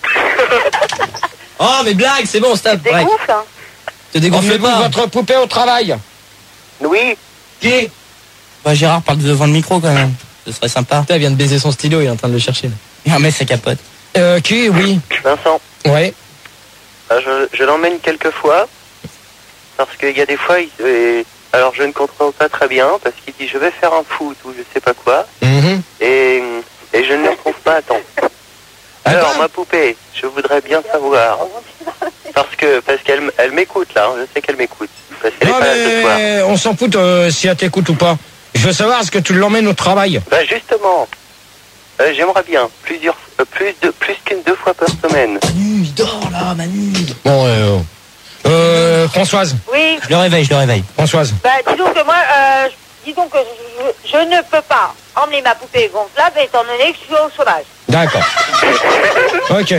Oh, mais blague, c'est bon, stop. C'est Break. ouf, hein. Te dégonfle Emmenez-vous pas. votre poupée au travail. Oui. Qui? Bah Gérard, parle devant le micro quand même. Ce serait sympa. Putain, il vient de baiser son stylo, il est en train de le chercher. Non mais c'est capote. Qui? Oui. Vincent. Ouais. Je l'emmène quelques fois. Parce qu'il y a des fois, alors je ne contrôle pas très bien, parce qu'il dit je vais faire un foot ou je sais pas quoi. Et je ne le trouve pas à temps. Alors ma poupée, je voudrais bien savoir. Parce qu'elle m'écoute là, hein, je sais qu'elle m'écoute. Parce qu'elle est pas là ce soir. On s'en fout si elle t'écoute ou pas. Je veux savoir, est-ce que tu l'emmènes au travail? Bah justement, j'aimerais bien plus qu'une 2 fois par semaine. Manu, il dort là, Manu. Bon, Françoise. Oui. Je le réveille. Françoise. Bah, disons que moi, disons que je ne peux pas emmener ma poupée gonflable étant donné que je suis au chômage. D'accord. Ok.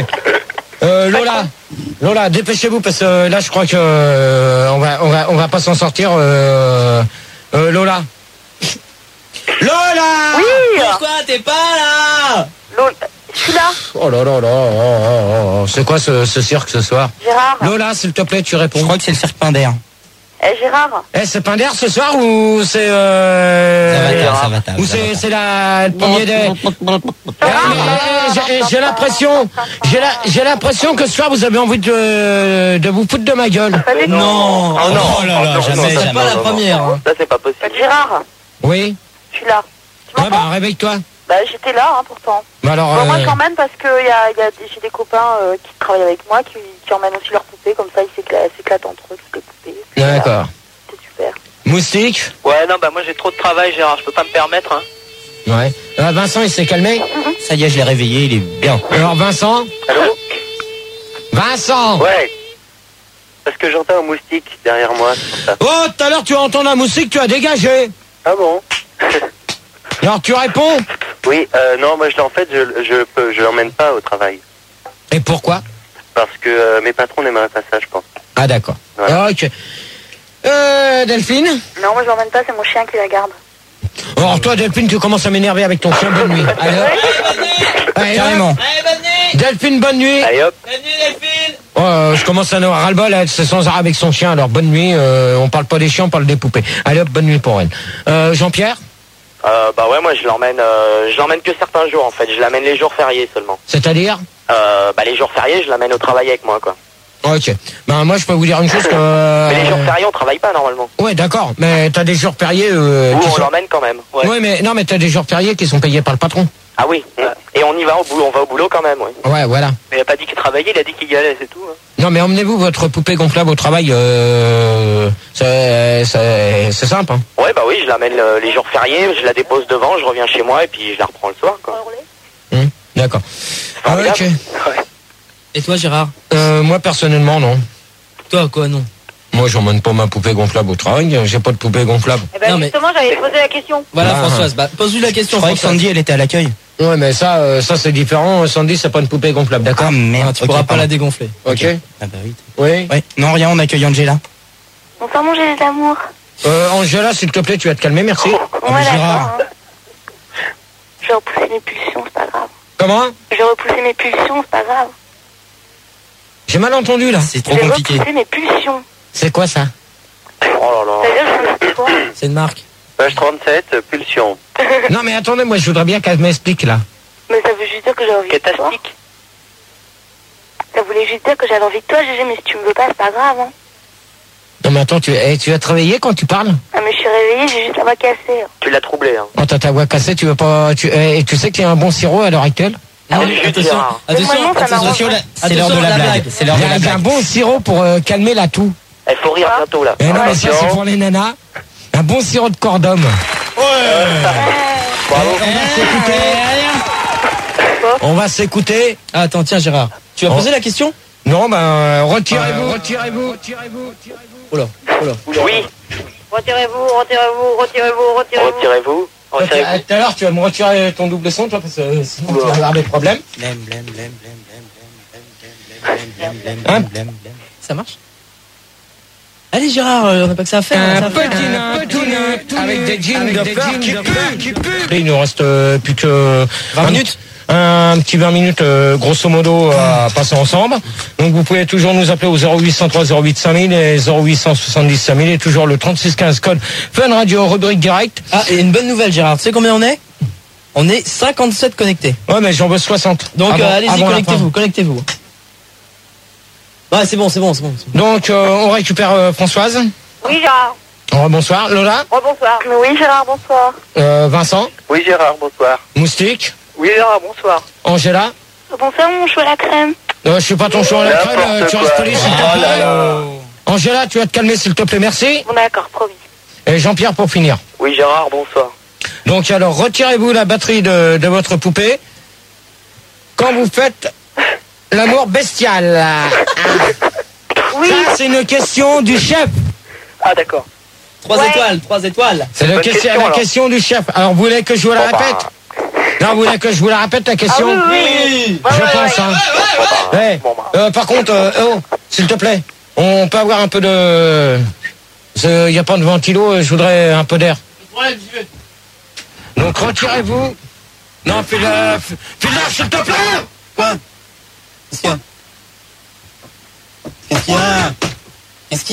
Lola, dépêchez-vous parce que là, je crois que on va pas s'en sortir. Lola. Oui. Pourquoi t'es pas là? Lola, je suis là. Oh là là là. C'est quoi ce cirque ce soir? Gérard. Lola, s'il te plaît, tu réponds. Je crois que c'est le cirque Pinder. Gérard. C'est Pinder ce soir ou c'est Ça va. ou c'est le premier des. J'ai l'impression que ce soir vous avez envie de vous foutre de ma gueule. Non. Oh non. Oh là là, jamais. C'est pas la première. Hein. Ça c'est pas possible. Gérard. Oui. Je suis là. Tu Ouais, m'entends? réveille-toi. Bah, j'étais là, hein, pourtant. Bah alors. Bon, moi, je l'emmène parce que j'ai des copains qui travaillent avec moi qui emmènent aussi leurs poupées, comme ça, ils s'éclatent entre eux, toutes les poupées. D'accord. C'est super. Moustique. Ouais, non, bah moi j'ai trop de travail, Gérard, je peux pas me permettre. Hein. Ouais. Vincent, il s'est calmé. Ça y est, je l'ai réveillé, il est bien. Alors Vincent. Allô? Vincent. Ouais. Parce que j'entends un moustique derrière moi, c'est pour ça. Oh, tout à l'heure tu as entendu un moustique, tu as dégagé. Ah bon? Alors tu réponds. Oui, non, moi je l'emmène pas au travail. Et pourquoi? Parce que mes patrons n'aimeraient pas ça, je pense. Ah d'accord. Voilà. Ok. Delphine. Non, moi, je l'emmène pas, c'est mon chien qui la garde. Alors toi Delphine, tu commences à m'énerver avec ton chien. Bonne nuit. Allez, allez, Carrément. Allez, bonne nuit. Delphine, bonne nuit. Allez hop. Bonne nuit, Delphine. Oh, je commence à en avoir ras-le-bol, elle c'est sans arrêt avec son chien. Alors bonne nuit. On parle pas des chiens, on parle des poupées. Allez hop, bonne nuit pour elle. Jean-Pierre. Bah ouais, moi je l'emmène que certains jours en fait. Je l'amène les jours fériés seulement. C'est-à-dire? Bah les jours fériés, je l'amène au travail avec moi quoi. Ok. Ben moi je peux vous dire une chose que. Mais les jours fériés, on travaille pas normalement. Ouais, d'accord. Mais t'as des jours fériés. Ou on l'emmène quand même. Ouais. Ouais, mais non, mais t'as des jours fériés qui sont payés par le patron. Ah oui. Et on y va au boulot, on va au boulot quand même, oui. Ouais, voilà. Mais il a pas dit qu'il travaillait, il a dit qu'il y allait, c'est tout. Hein. Non, mais emmenez-vous votre poupée gonflable au travail. C'est simple. Hein. Ouais, bah oui, je l'amène les jours fériés, je la dépose devant, je reviens chez moi et puis je la reprends le soir quoi. D'accord. Formidable. Ok. Ouais. Et toi, Gérard? Moi personnellement, non. Toi, quoi, non? Moi, j'emmène pas ma poupée gonflable au travail. J'ai pas de poupée gonflable. Eh ben, Non, mais- justement, j'allais te poser la question. Voilà, Ah. Françoise. Bah, pose-lui la question. Je croyais que Françoise. Sandy, elle était à l'accueil. Ouais, mais ça c'est différent. Sandy, c'est pas une poupée gonflable, d'accord? Ah merde, Tu ok, pourras pas pardon. la dégonfler. Ok. Ah bah oui. Oui. Ouais. Non, rien, on accueille Angela. On va manger les amours. Angela, s'il te plaît, tu vas te calmer, merci. Ouais, mais d'accord. Gérard. Hein. Je vais repousser mes pulsions, c'est pas grave. Comment? Je vais repousser mes pulsions, c'est pas grave. J'ai mal entendu là. C'est trop Je vais compliqué. repousser mes pulsions. C'est quoi ça? Oh là là. C'est-à-dire, je quoi? C'est une marque. Page 37, pulsion. Non, mais attendez, moi je voudrais bien qu'elle m'explique là. Mais ça veut juste dire que j'ai envie de toi. Catastique. Ça voulait juste dire que j'avais envie de toi, Gégé, mais si tu me veux pas, c'est pas grave. Hein. Non, mais attends, tu as travaillé quand tu parles? Ah, mais je suis réveillée, j'ai juste la voix cassée. Hein. Tu l'as troublé, hein. Quand t'as ta voix cassée, tu veux pas. Et tu sais qu'il y a un bon sirop à l'heure actuelle? Ah, oui, je attention, Gérard. attention, Mais moi, non, ça attention, m'arrange. C'est l'heure de la blague. C'est l'heure Il de y la a un blague. bon sirop pour calmer la toux. Il faut rire bientôt là. Et non, mais ça, c'est pour les nanas. Un bon sirop de corps d'homme. Bravo. On va s'écouter. Ah, attends, tiens, Gérard. Tu as posé la question? Non, ben, retirez-vous. Oh là, oh là. Oui. Retirez-vous, retirez-vous, retirez-vous, retirez-vous. Retirez-vous. Retirez-vous. Tout à l'heure, tu vas me retirer ton double son, toi, parce que sinon tu vas avoir des problèmes. Ça marche? Allez, Gérard, on n'a pas que ça à faire. Un ça à faire. petit nain, tout neuf, avec des jeans de fleurs qui puent. Et il nous reste plus que 20 minutes. un petit 20 minutes, grosso modo, à passer ensemble. Donc vous pouvez toujours nous appeler au 0803 08 5000 et 0870 5000 et toujours le 3615 code Fun Radio, rubrique direct. Ah, et une bonne nouvelle, Gérard. Tu sais combien on est? On est 57 connectés. Ouais, mais j'en veux 60. Donc allez-y, connectez-vous. Ouais, c'est bon. Donc on récupère Françoise. Oui, Gérard. Bonsoir. Lola. Bonsoir. Oui, Gérard, bonsoir. Vincent. Oui, Gérard, bonsoir. Moustique. Oui, Gérard, bonsoir. Angela. Bonsoir, mon chou à la crème. Je suis pas ton chou à la crème, tu restes poli, s'il te plaît. Angela, tu vas te calmer, s'il te plaît, merci. Bon, d'accord, promis. Et Jean-Pierre pour finir. Oui, Gérard, bonsoir. Donc alors, retirez-vous la batterie de votre poupée quand vous faites l'amour bestial. Oui. Ça, c'est une question du chef. Ah, d'accord. 3 étoiles. C'est la question du chef. Alors, vous voulez que je vous la répète? Non, vous voulez que je vous la répète, la question? Ah oui. Je pense, hein. Par contre, s'il te plaît, on peut avoir un peu de... Il n'y a pas de ventilo, je voudrais un peu d'air. Donc, retirez-vous. Non, file-la, s'il te plaît. Quoi? Qu'est-ce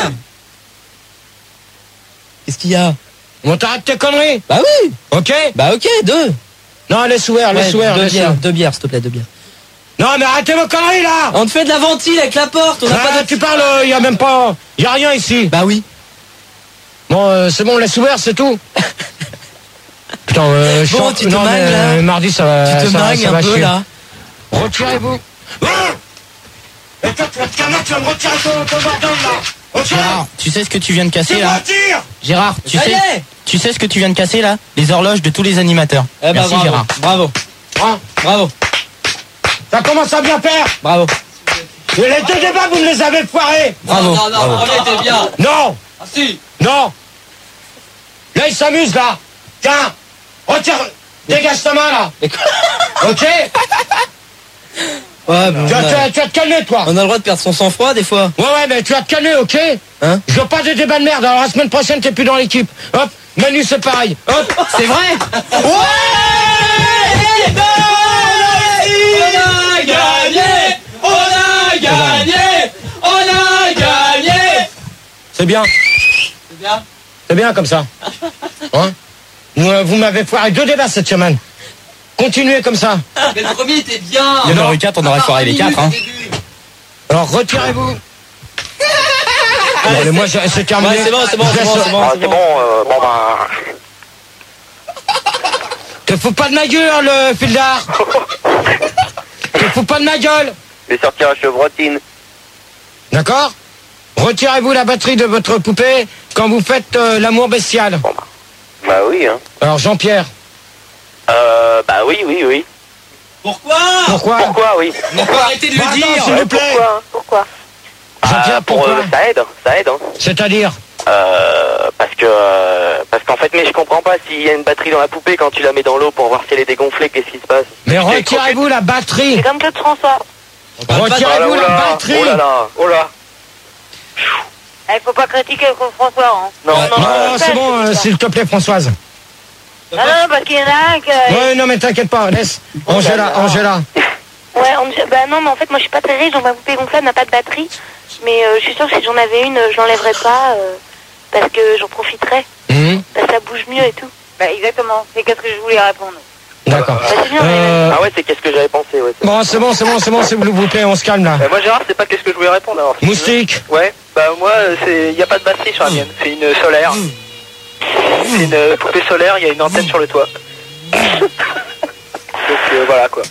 qu'il y a? On t'arrête tes conneries? Bah oui. Ok? Bah ok, 2. Non, laisse ouvert. 2 bières, s'il te plaît, 2 bières. Non, mais arrêtez vos conneries, là! On te fait de la ventile avec la porte, on n'a pas de... Tu parles, il y a même pas... Il y a rien ici. Bah oui. Bon, c'est bon, laisse ouvert, c'est tout. Putain, bon, tu te mangues, là. Mardi, ça va... Tu te mangues un peu, là. Retirez-vous. Et toi, tu vas te calmer, tu vas me retirer ton bordel, là. Okay. Gérard, tu sais ce que tu viens de casser, là? Gérard, tu sais ce que tu viens de casser, là? Les horloges de tous les animateurs. Merci, bravo. Gérard. Bravo. Hein? Bravo. Ça commence à bien faire. Bravo. Et les 2 débats, vous me les avez foirés. Bravo. Non, on était bien. Non. Ah si. Non. Là, il s'amuse, là. Tiens, retire, dégage ta main, là. Ok. Ouais, bon, tu vas te calmer, toi. On a le droit de perdre son sang-froid, des fois. Ouais, mais tu vas te calmer, ok. Hein? Je veux pas de débat de merde. Alors, la semaine prochaine, t'es plus dans l'équipe. Hop, Manu, c'est pareil. Hop. C'est vrai. Ouais. On a gagné. C'est bien. C'est bien comme ça. Hein? Vous m'avez foiré 2 débats cette semaine. Continuez comme ça. Mais le premier était bien. Il y en aurait 4, on aurait foiré les 4. Hein. Alors retirez-vous. Allez, moi c'est terminé. Ouais, c'est bon. C'est bon, bon ben... Te fous pas de ma gueule, Fildar. Te fous pas de ma gueule. Je vais sortir à chevrotine. D'accord? Retirez-vous la batterie de votre poupée quand vous faites l'amour bestial. Bon, bah oui, hein. Alors Jean-Pierre. Bah oui. Pourquoi, oui. On peut arrêter de le dire. S'il vous plaît. Pourquoi? Jean-Pierre, pourquoi? Ça aide, hein. C'est-à-dire? Parce qu'en fait, mais je comprends pas s'il y a une batterie dans la poupée quand tu la mets dans l'eau pour voir si elle est dégonflée, qu'est-ce qui se passe? Mais retirez-vous la batterie. C'est comme Claude François. Retirez-vous la batterie. Oh là. Il faut pas critiquer Claude François, hein. Non, c'est bon, s'il te plaît, Françoise. Non, parce qu'il y en a un que... Ouais, non, mais t'inquiète pas, laisse. Angela. Ouais, bah non, mais en fait, moi, je suis pas très riche, donc ma poupée gonflable n'a pas de batterie. Mais je suis sûre que si j'en avais une, je l'enlèverais pas, parce que j'en profiterais. Ça bouge mieux et tout. Bah, exactement. C'est qu'est-ce que je voulais répondre. D'accord. Bah, c'est bien, Ah ouais, c'est qu'est-ce que j'avais pensé, ouais. Bon, c'est bon, s'il vous plaît, on se calme, là. Moi, Gérard, c'est pas qu'est-ce que je voulais répondre, alors. Moustique. Ouais, bah moi, il y a pas de batterie sur la mienne. C'est une solaire. C'est une poupée solaire, il y a une antenne sur le toit. Donc voilà quoi.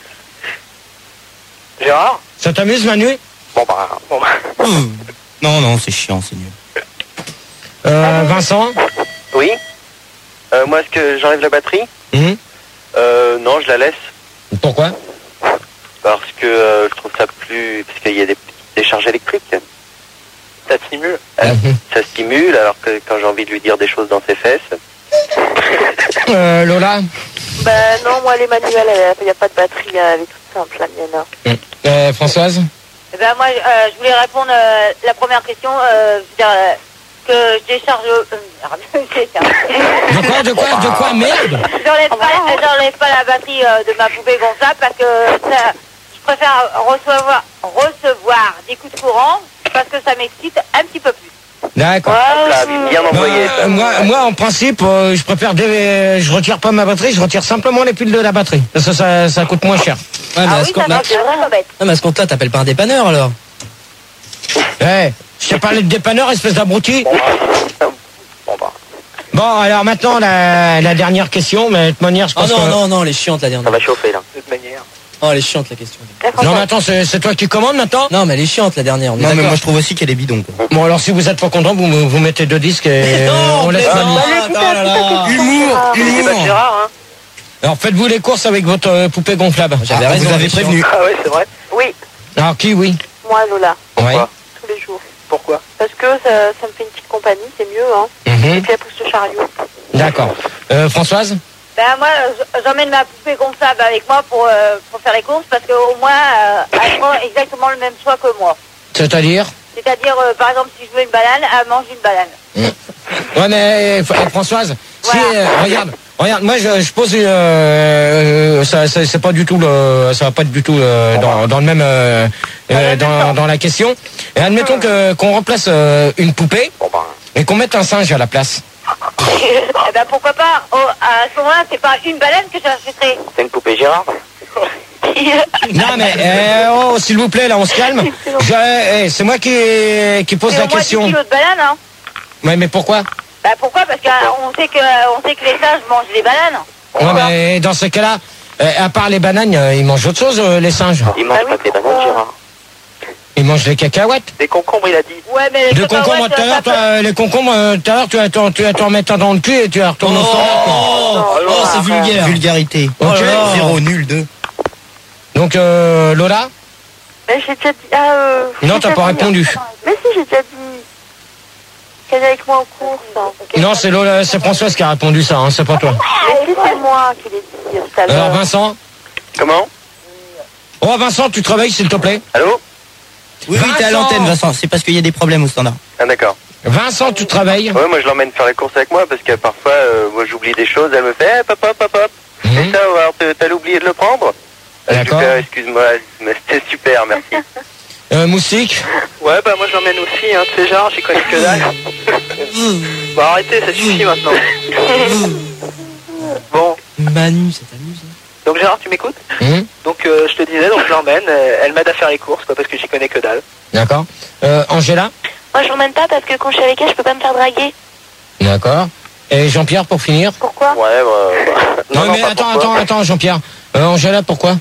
Gérard? Ça t'amuse, Manu? Bon bah. Non, c'est chiant, c'est nul. Vincent? Oui. Moi, est-ce que j'enlève la batterie? Non, je la laisse. Pourquoi? Parce que je trouve ça plus... Parce qu'il y a des décharges électriques. Ça stimule. Ça stimule, alors que quand j'ai envie de lui dire des choses dans ses fesses... Lola? Bah non, moi, les manuels, il n'y a pas de batterie, elle est toute simple, la mienne. Françoise? Eh ben moi, je voulais répondre la première question. Je veux dire, que je décharge... De quoi, merde? J'enlève pas la batterie de ma poupée gonflable parce que je préfère recevoir des coups de courant parce que ça m'excite un petit peu plus. D'accord. Bien envoyé. Moi, en principe, je préfère je retire pas ma batterie, je retire simplement les piles de la batterie. Parce que ça coûte moins cher. Ouais, mais à ce compte-là, t'appelles pas un dépanneur alors? Je t'ai parlé de dépanneur, espèce d'abruti. Bon, alors maintenant, la dernière question, mais de toute manière, je pense non, elle est chiante la dernière. Ça va chauffer, là. De toute manière. Oh, elle est chiante la question. Non, mais attends, c'est toi qui commandes maintenant? Non, mais elle est chiante la dernière. Non, mais moi je trouve aussi qu'elle est bidon, quoi. Bon, alors si vous êtes pas content, vous mettez 2 disques et on laisse Manu. Humour. Gérard, hein. Alors faites-vous les courses avec votre poupée gonflable. J'avais raison, vous avez prévenu. Ah ouais, c'est vrai. Oui, Alors qui, oui? moi Lola, Ouais. tous les jours. Pourquoi? Parce que ça me fait une petite compagnie, c'est mieux, hein. Et puis elle pousse le chariot. D'accord. Françoise? Ben moi, j'emmène ma poupée gonflable avec moi pour faire les courses parce qu'au moins, elle prend exactement le même choix que moi. C'est-à-dire? C'est-à-dire, par exemple, si je veux une banane, elle mange une banane. Ouais, mais Françoise, si, regarde, moi je pose c'est pas du tout ça va pas être du tout dans le même dans la question. Et admettons qu'on remplace une poupée et qu'on mette un singe à la place. Eh ben pourquoi pas. À ce moment-là, c'est pas une banane que j'achèterai. C'est une poupée Gérard? Non mais s'il vous plaît, là on se calme. C'est moi qui pose la question. Moi, 10 kilos de banane, hein. Ouais, mais pourquoi? Bah pourquoi? Parce qu'on sait que les singes mangent des bananes. Ouais, mais dans ce cas-là, à part les bananes, ils mangent autre chose, les singes. Ils mangent pas que des bananes, Gérard. Ils mangent des cacahuètes. Des concombres, il a dit. Ouais, mais De concombres, tout à l'heure, les concombres, tout à l'heure, tu vas t'en mettre dans le cul et tu vas retourner au standard. Oh, c'est vulgaire. Vulgarité. Ok. 0, nul, 2. Donc, Lola? Mais j'ai déjà dit... Non, t'as pas répondu. Mais si, j'ai déjà dit... qu'elle est avec moi en course. Non, c'est Lola, c'est Françoise qui a répondu ça, hein, c'est pas toi. Mais si, c'est moi qui l'ai dit tout à l'heure. Alors, Vincent? Comment? Oh, Vincent, tu te réveilles, s'il te plaît? Allô? Oui, t'es à l'antenne, Vincent. C'est parce qu'il y a des problèmes au standard. Ah d'accord. Vincent, tu te réveilles? Ouais, moi je l'emmène faire les courses avec moi parce que parfois, moi j'oublie des choses, elle me fait hop. Et ça, alors t'as oublié de le prendre? D'accord. Excuse-moi, mais c'était super, merci. Moustique? Ouais, bah moi je l'emmène aussi, hein. Tu sais, Gérard, j'y connais que dalle. Bon, arrêtez, ça suffit maintenant. Bon. Manu, ça t'amuse, hein? Donc Gérard, tu m'écoutes? Donc je te disais, donc je l'emmène, elle m'aide à faire les courses, pas parce que j'y connais que dalle. D'accord. Angela? Moi, je l'emmène pas parce que quand je suis avec elle, je peux pas me faire draguer. D'accord. Et Jean-Pierre, pour finir? Pourquoi? Ouais, Non, mais attends, Jean-Pierre. Angela, pourquoi?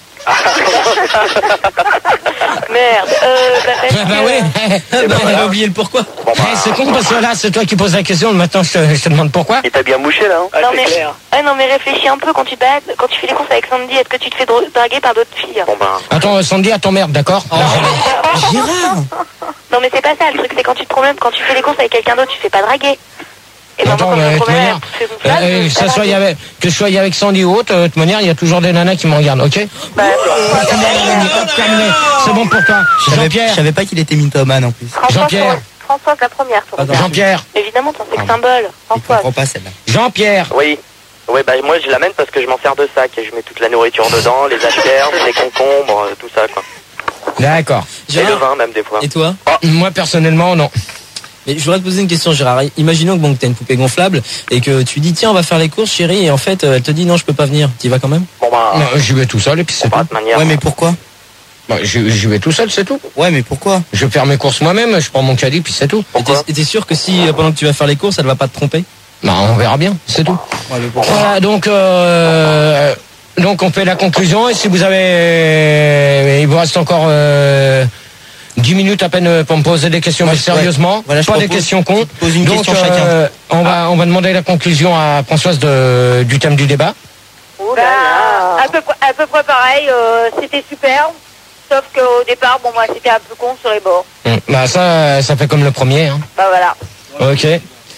Merde. Bah oui. Elle a oublié le pourquoi. C'est con parce que là, c'est toi qui poses la question. Maintenant, je te demande pourquoi. Il t'a bien mouché là, hein? Ah, Non, c'est mais... clair. non, mais réfléchis un peu quand tu te balades, quand tu fais les courses avec Sandy, est-ce que tu te fais draguer par d'autres filles? Bon ben... Attends, Sandy, à ton merde, d'accord? Gérard! Non, mais c'est pas ça, le truc, c'est quand tu te promènes, quand tu fais les courses avec quelqu'un d'autre, tu fais pas draguer. Et ben, Attends, moi, quand je de me toute promène, manière, je fais une place, que je sois avec Sandy ou autre, de toute manière, il y a toujours des nanas qui me regardent, ok? Bah, Terminé. C'est bon pour toi. Je Jean-Pierre. savais pas qu'il était mythomane en plus. Jean-Pierre. Françoise, la première, toi. Jean-Pierre. Évidemment, ton sex symbole. Il Françoise. comprend pas celle-là. Jean-Pierre. Oui. Ouais, bah moi je l'amène parce que je m'en sers de sac et je mets toute la nourriture dedans, les asperges, les concombres, tout ça quoi. D'accord. Et le vin même des fois. Et toi? Moi, personnellement, non. Mais je voudrais te poser une question, Gérard. Imaginons que bon, t'as une poupée gonflable et que tu dis tiens on va faire les courses chérie et en fait elle te dit non je peux pas venir. T'y vas quand même? Bon bah... Non, j'y vais tout seul et puis c'est tout. de manière... Ouais, mais pourquoi? Bah, j'y vais tout seul, c'est tout. Ouais, mais pourquoi? Je fais mes courses moi-même, je prends mon caddie puis c'est tout. Et t'es sûr que si pendant que tu vas faire les courses elle va pas te tromper? Bah, on verra bien, c'est tout. Ouais, mais pourquoi? Voilà, donc on fait la conclusion et si vous avez... Il vous reste encore 10 minutes à peine pour me poser des questions, mais sérieusement, voilà, je pas des propose questions cons. Pose une Donc, question chacun. on va demander la conclusion à Françoise du thème du débat. À peu près pareil, c'était super. Sauf qu'au départ, bon, moi, c'était un peu con sur les bords. Bah ça fait comme le premier. Hein. Bah voilà. Ok.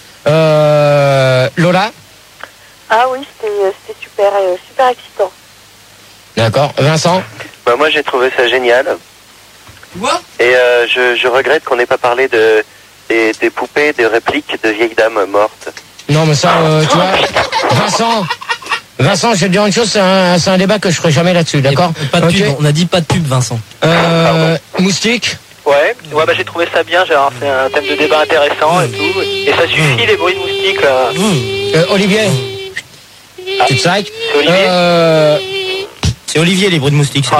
Lola? Ah oui, c'était super, super excitant. D'accord. Vincent? Bah moi j'ai trouvé ça génial. Quoi? Et je regrette qu'on n'ait pas parlé de des poupées, des répliques de vieilles dames mortes. Non, mais ça, tu vois, Vincent, je vais te dire une chose, c'est un débat que je ferai jamais là-dessus, d'accord? Pas de pub, on a dit pas de pub, Vincent. Moustique? Ouais, bah j'ai trouvé ça bien, Gérard, c'est un thème de débat intéressant et tout. Et ça suffit les bruits de moustiques là. Olivier? Tu te sacs? C'est Olivier? C'est Olivier, les bruits de moustiques, c'est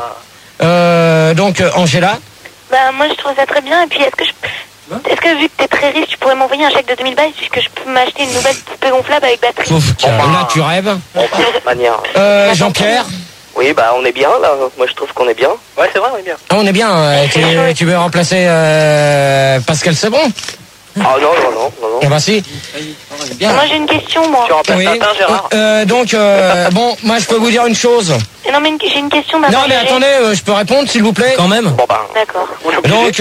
donc, Angela? Bah, moi, je trouve ça très bien. Et puis, est-ce que vu que t'es très riche, tu pourrais m'envoyer un chèque de 2000 balles puisque je peux m'acheter une nouvelle poupée gonflable avec batterie? Là, tu rêves. Manière. Jean-Pierre? Oui, bah on est bien là. Moi je trouve qu'on est bien. Ouais, c'est vrai, on est bien. Ah, on est bien. Tu veux remplacer Pascal Sebon? Ah non. Eh ben si. Moi, j'ai une question, moi. Tu remplaces Tintin, Gérard? Donc, bon, moi je peux vous dire une chose. Non, mais j'ai une question d'abord. Non, mais attendez, je peux répondre s'il vous plaît? Quand même. Bon bah. D'accord. Donc,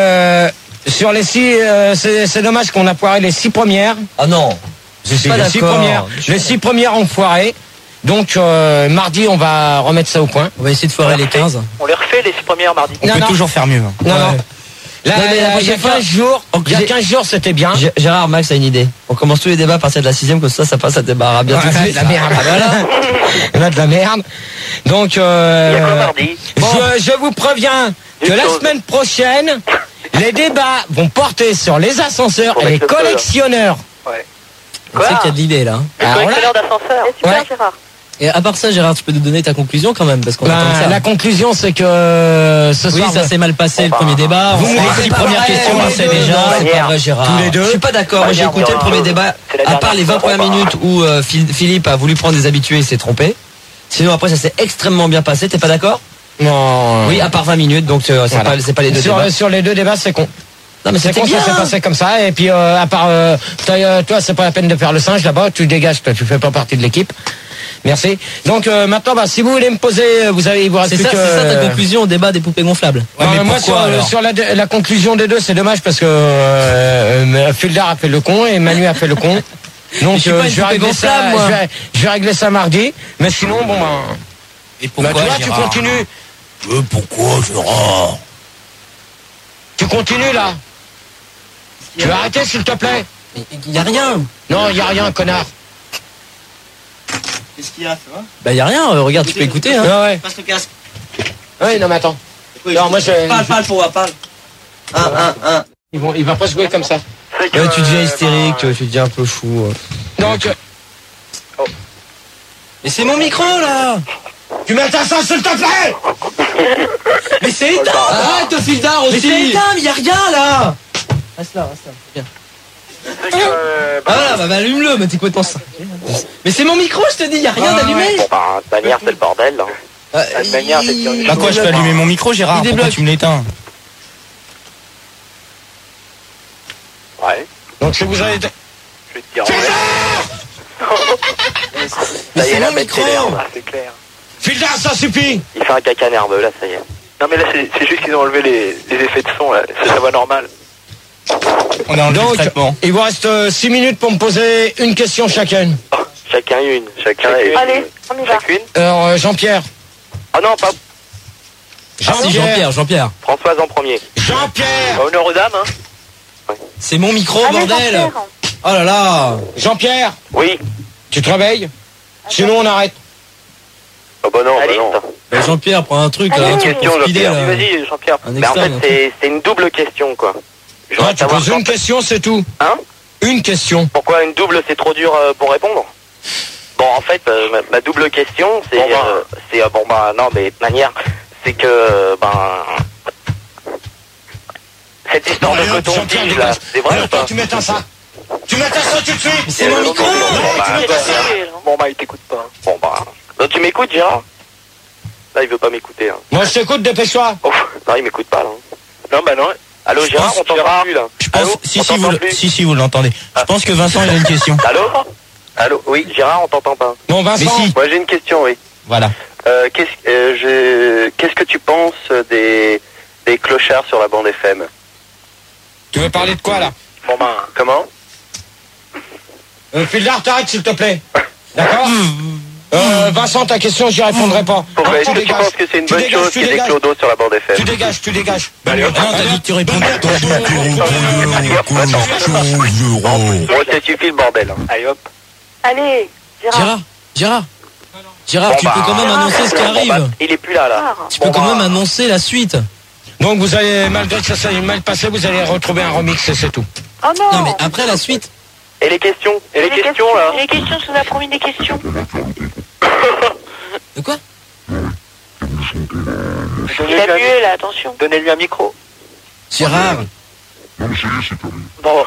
sur les 6, c'est dommage qu'on a foiré les 6 premières. Ah non. Les 6 premières. Les 6 premières ont foiré. Donc, mardi, on va remettre ça au point. On va essayer de foirer les 15. On les refait les 6 premières mardi. On peut toujours faire mieux. Non. Là, il y a 15 jours, c'était bien. Gérard, Max a une idée. On commence tous les débats à partir de la 6ème, comme ça passe à débarras bien tout de suite. De la merde. Voilà. De la merde. Donc, mardi. je vous préviens que la semaine prochaine, les débats vont porter sur les ascenseurs et les collectionneurs. Ouais. On sait qu'il y a de l'idée là. Les collectionneurs d'ascenseurs. Super, Gérard. Et à part ça, Gérard, tu peux nous donner ta conclusion quand même, parce qu'on attend ça. La conclusion, c'est que ce soir, ça s'est mal passé le premier débat. Les 6 premières questions, on sait déjà. C'est pas vrai, Gérard. Tous les deux. Je suis pas d'accord. Moi, j'ai écouté le premier débat. À part les 20 premières minutes où Philippe a voulu prendre des habitués et s'est trompé. Sinon, après, ça s'est extrêmement bien passé. T'es pas d'accord? Non. Oui, à part 20 minutes, donc c'est pas les deux débats. Sur les deux débats, c'est con. Non, mais C'est c'était con, bien. ça s'est passé comme ça. Et puis, à part, toi, c'est pas la peine de faire le singe là-bas. Tu dégages, toi, tu fais pas partie de l'équipe. Merci. Donc maintenant, si vous voulez me poser, il vous reste plus que... C'est ça ta conclusion au débat des poupées gonflables? Ouais, mais moi, pourquoi, sur la conclusion des deux, c'est dommage parce que Fuldar a fait le con et Manu a fait le con. Donc je vais régler ça mardi. Mais sinon, bon, Et pourquoi, tu continues. Pourquoi, Gérard? Tu continues là. Tu vas arrêter, s'il te plaît. Il y a rien. Non, il y a rien, connard. Qu'est-ce qu'il y a, ça va? Bah y a rien. Regarde, tu peux écouter. Hein. Ouais. Passe le casque. Oui, non, mais attends. Non, moi, Parle pour moi, parle. Il va pas se jouer comme ça. Ouais, tu deviens hystérique, tu deviens un peu fou. Donc, Mais c'est mon micro là. tu mets ta sauce, s'il te plaît. Mais c'est éteint. Arrête, Fildar aussi. Mais c'est éteint, mais y a rien là. Reste là, c'est bien. Ah bah allume-le, mais t'es complètement ça. Mais c'est mon micro, je te dis, y a rien d'allumé. Bon bah, de manière, c'est le bordel là. Bah quoi, je peux allumer mon micro, Gérard? Pourquoi tu me l'éteins? Ouais. Donc, si vous avez... Je vais te dire. Ça y est, la bête s'énerve. C'est clair. Fildar, ça suffit. Il fait un caca nerveux là, ça y est. Non mais là c'est juste qu'ils ont enlevé les effets de son là. C'est sa voix normale. On est en Donc, traitement. il vous reste 6 minutes pour me poser une question chacun. Chacun une. Allez, on y va. Chacune. Alors, Jean-Pierre. Ah non, pas Jean-Pierre. Françoise en premier. Jean-Pierre. Honneur aux dames, hein. C'est mon micro, Allez, bordel. Jean-Pierre. Oh là là. Jean-Pierre, Oui. tu te réveilles. Sinon, on arrête. Oh bah non, Allez. Bah, Jean-Pierre, prends un truc là. Allez, Un truc question, pour speeder, Jean-Pierre. là. Vas-y, Jean-Pierre. Un Mais en externe. fait, c'est une double question quoi. Je Ouais, voudrais tu savoir poses une question, c'est tout. Hein? Une question. Pourquoi une double c'est trop dur pour répondre? Bon en fait ma double question c'est non mais de manière c'est que cette histoire de coton-tige là, c'est vrai ou pas? Tu m'éteins ça. Tu m'éteins ça tout de suite. C'est mon micro. Bon bah il t'écoute pas. Bon donc, tu m'écoutes Gérard? Là il veut pas m'écouter hein. Moi, je t'écoute, dépêche-toi. Oh, non il m'écoute pas là. Non bah non. Allô Gérard, on t'entend plus là. Je pense, Allô, si vous l'entendez. Je pense que Vincent, il a une question. Allô, oui, Gérard, on t'entend pas. Non, Vincent. Mais si. Moi j'ai une question, oui. Voilà. Qu'est-ce que tu penses des clochards sur la bande FM? Tu veux parler de quoi, là? Bon comment? Fildar, t'arrêtes, s'il te plaît. D'accord? Vincent, ta question, j'y répondrai pas. Pourquoi est-ce que tu penses que c'est une bonne chose qu'il y ait des clodos sur la bande FM? Tu dégages. Non, t'as dit que tu réponds. Bon, ça suffit le bordel. Allez hop. Allez, Gérard, tu peux quand même annoncer ce qui arrive. Il est plus là. Tu peux quand même annoncer la suite. Donc vous allez, malgré que ça s'est mal passé, vous allez retrouver un remix et c'est tout. Oh non. Non mais après la suite. Et les questions? Les questions, tu nous as promis des questions. De quoi? Il a mué là, attention. Donnez-lui un micro. Gérard. Bon.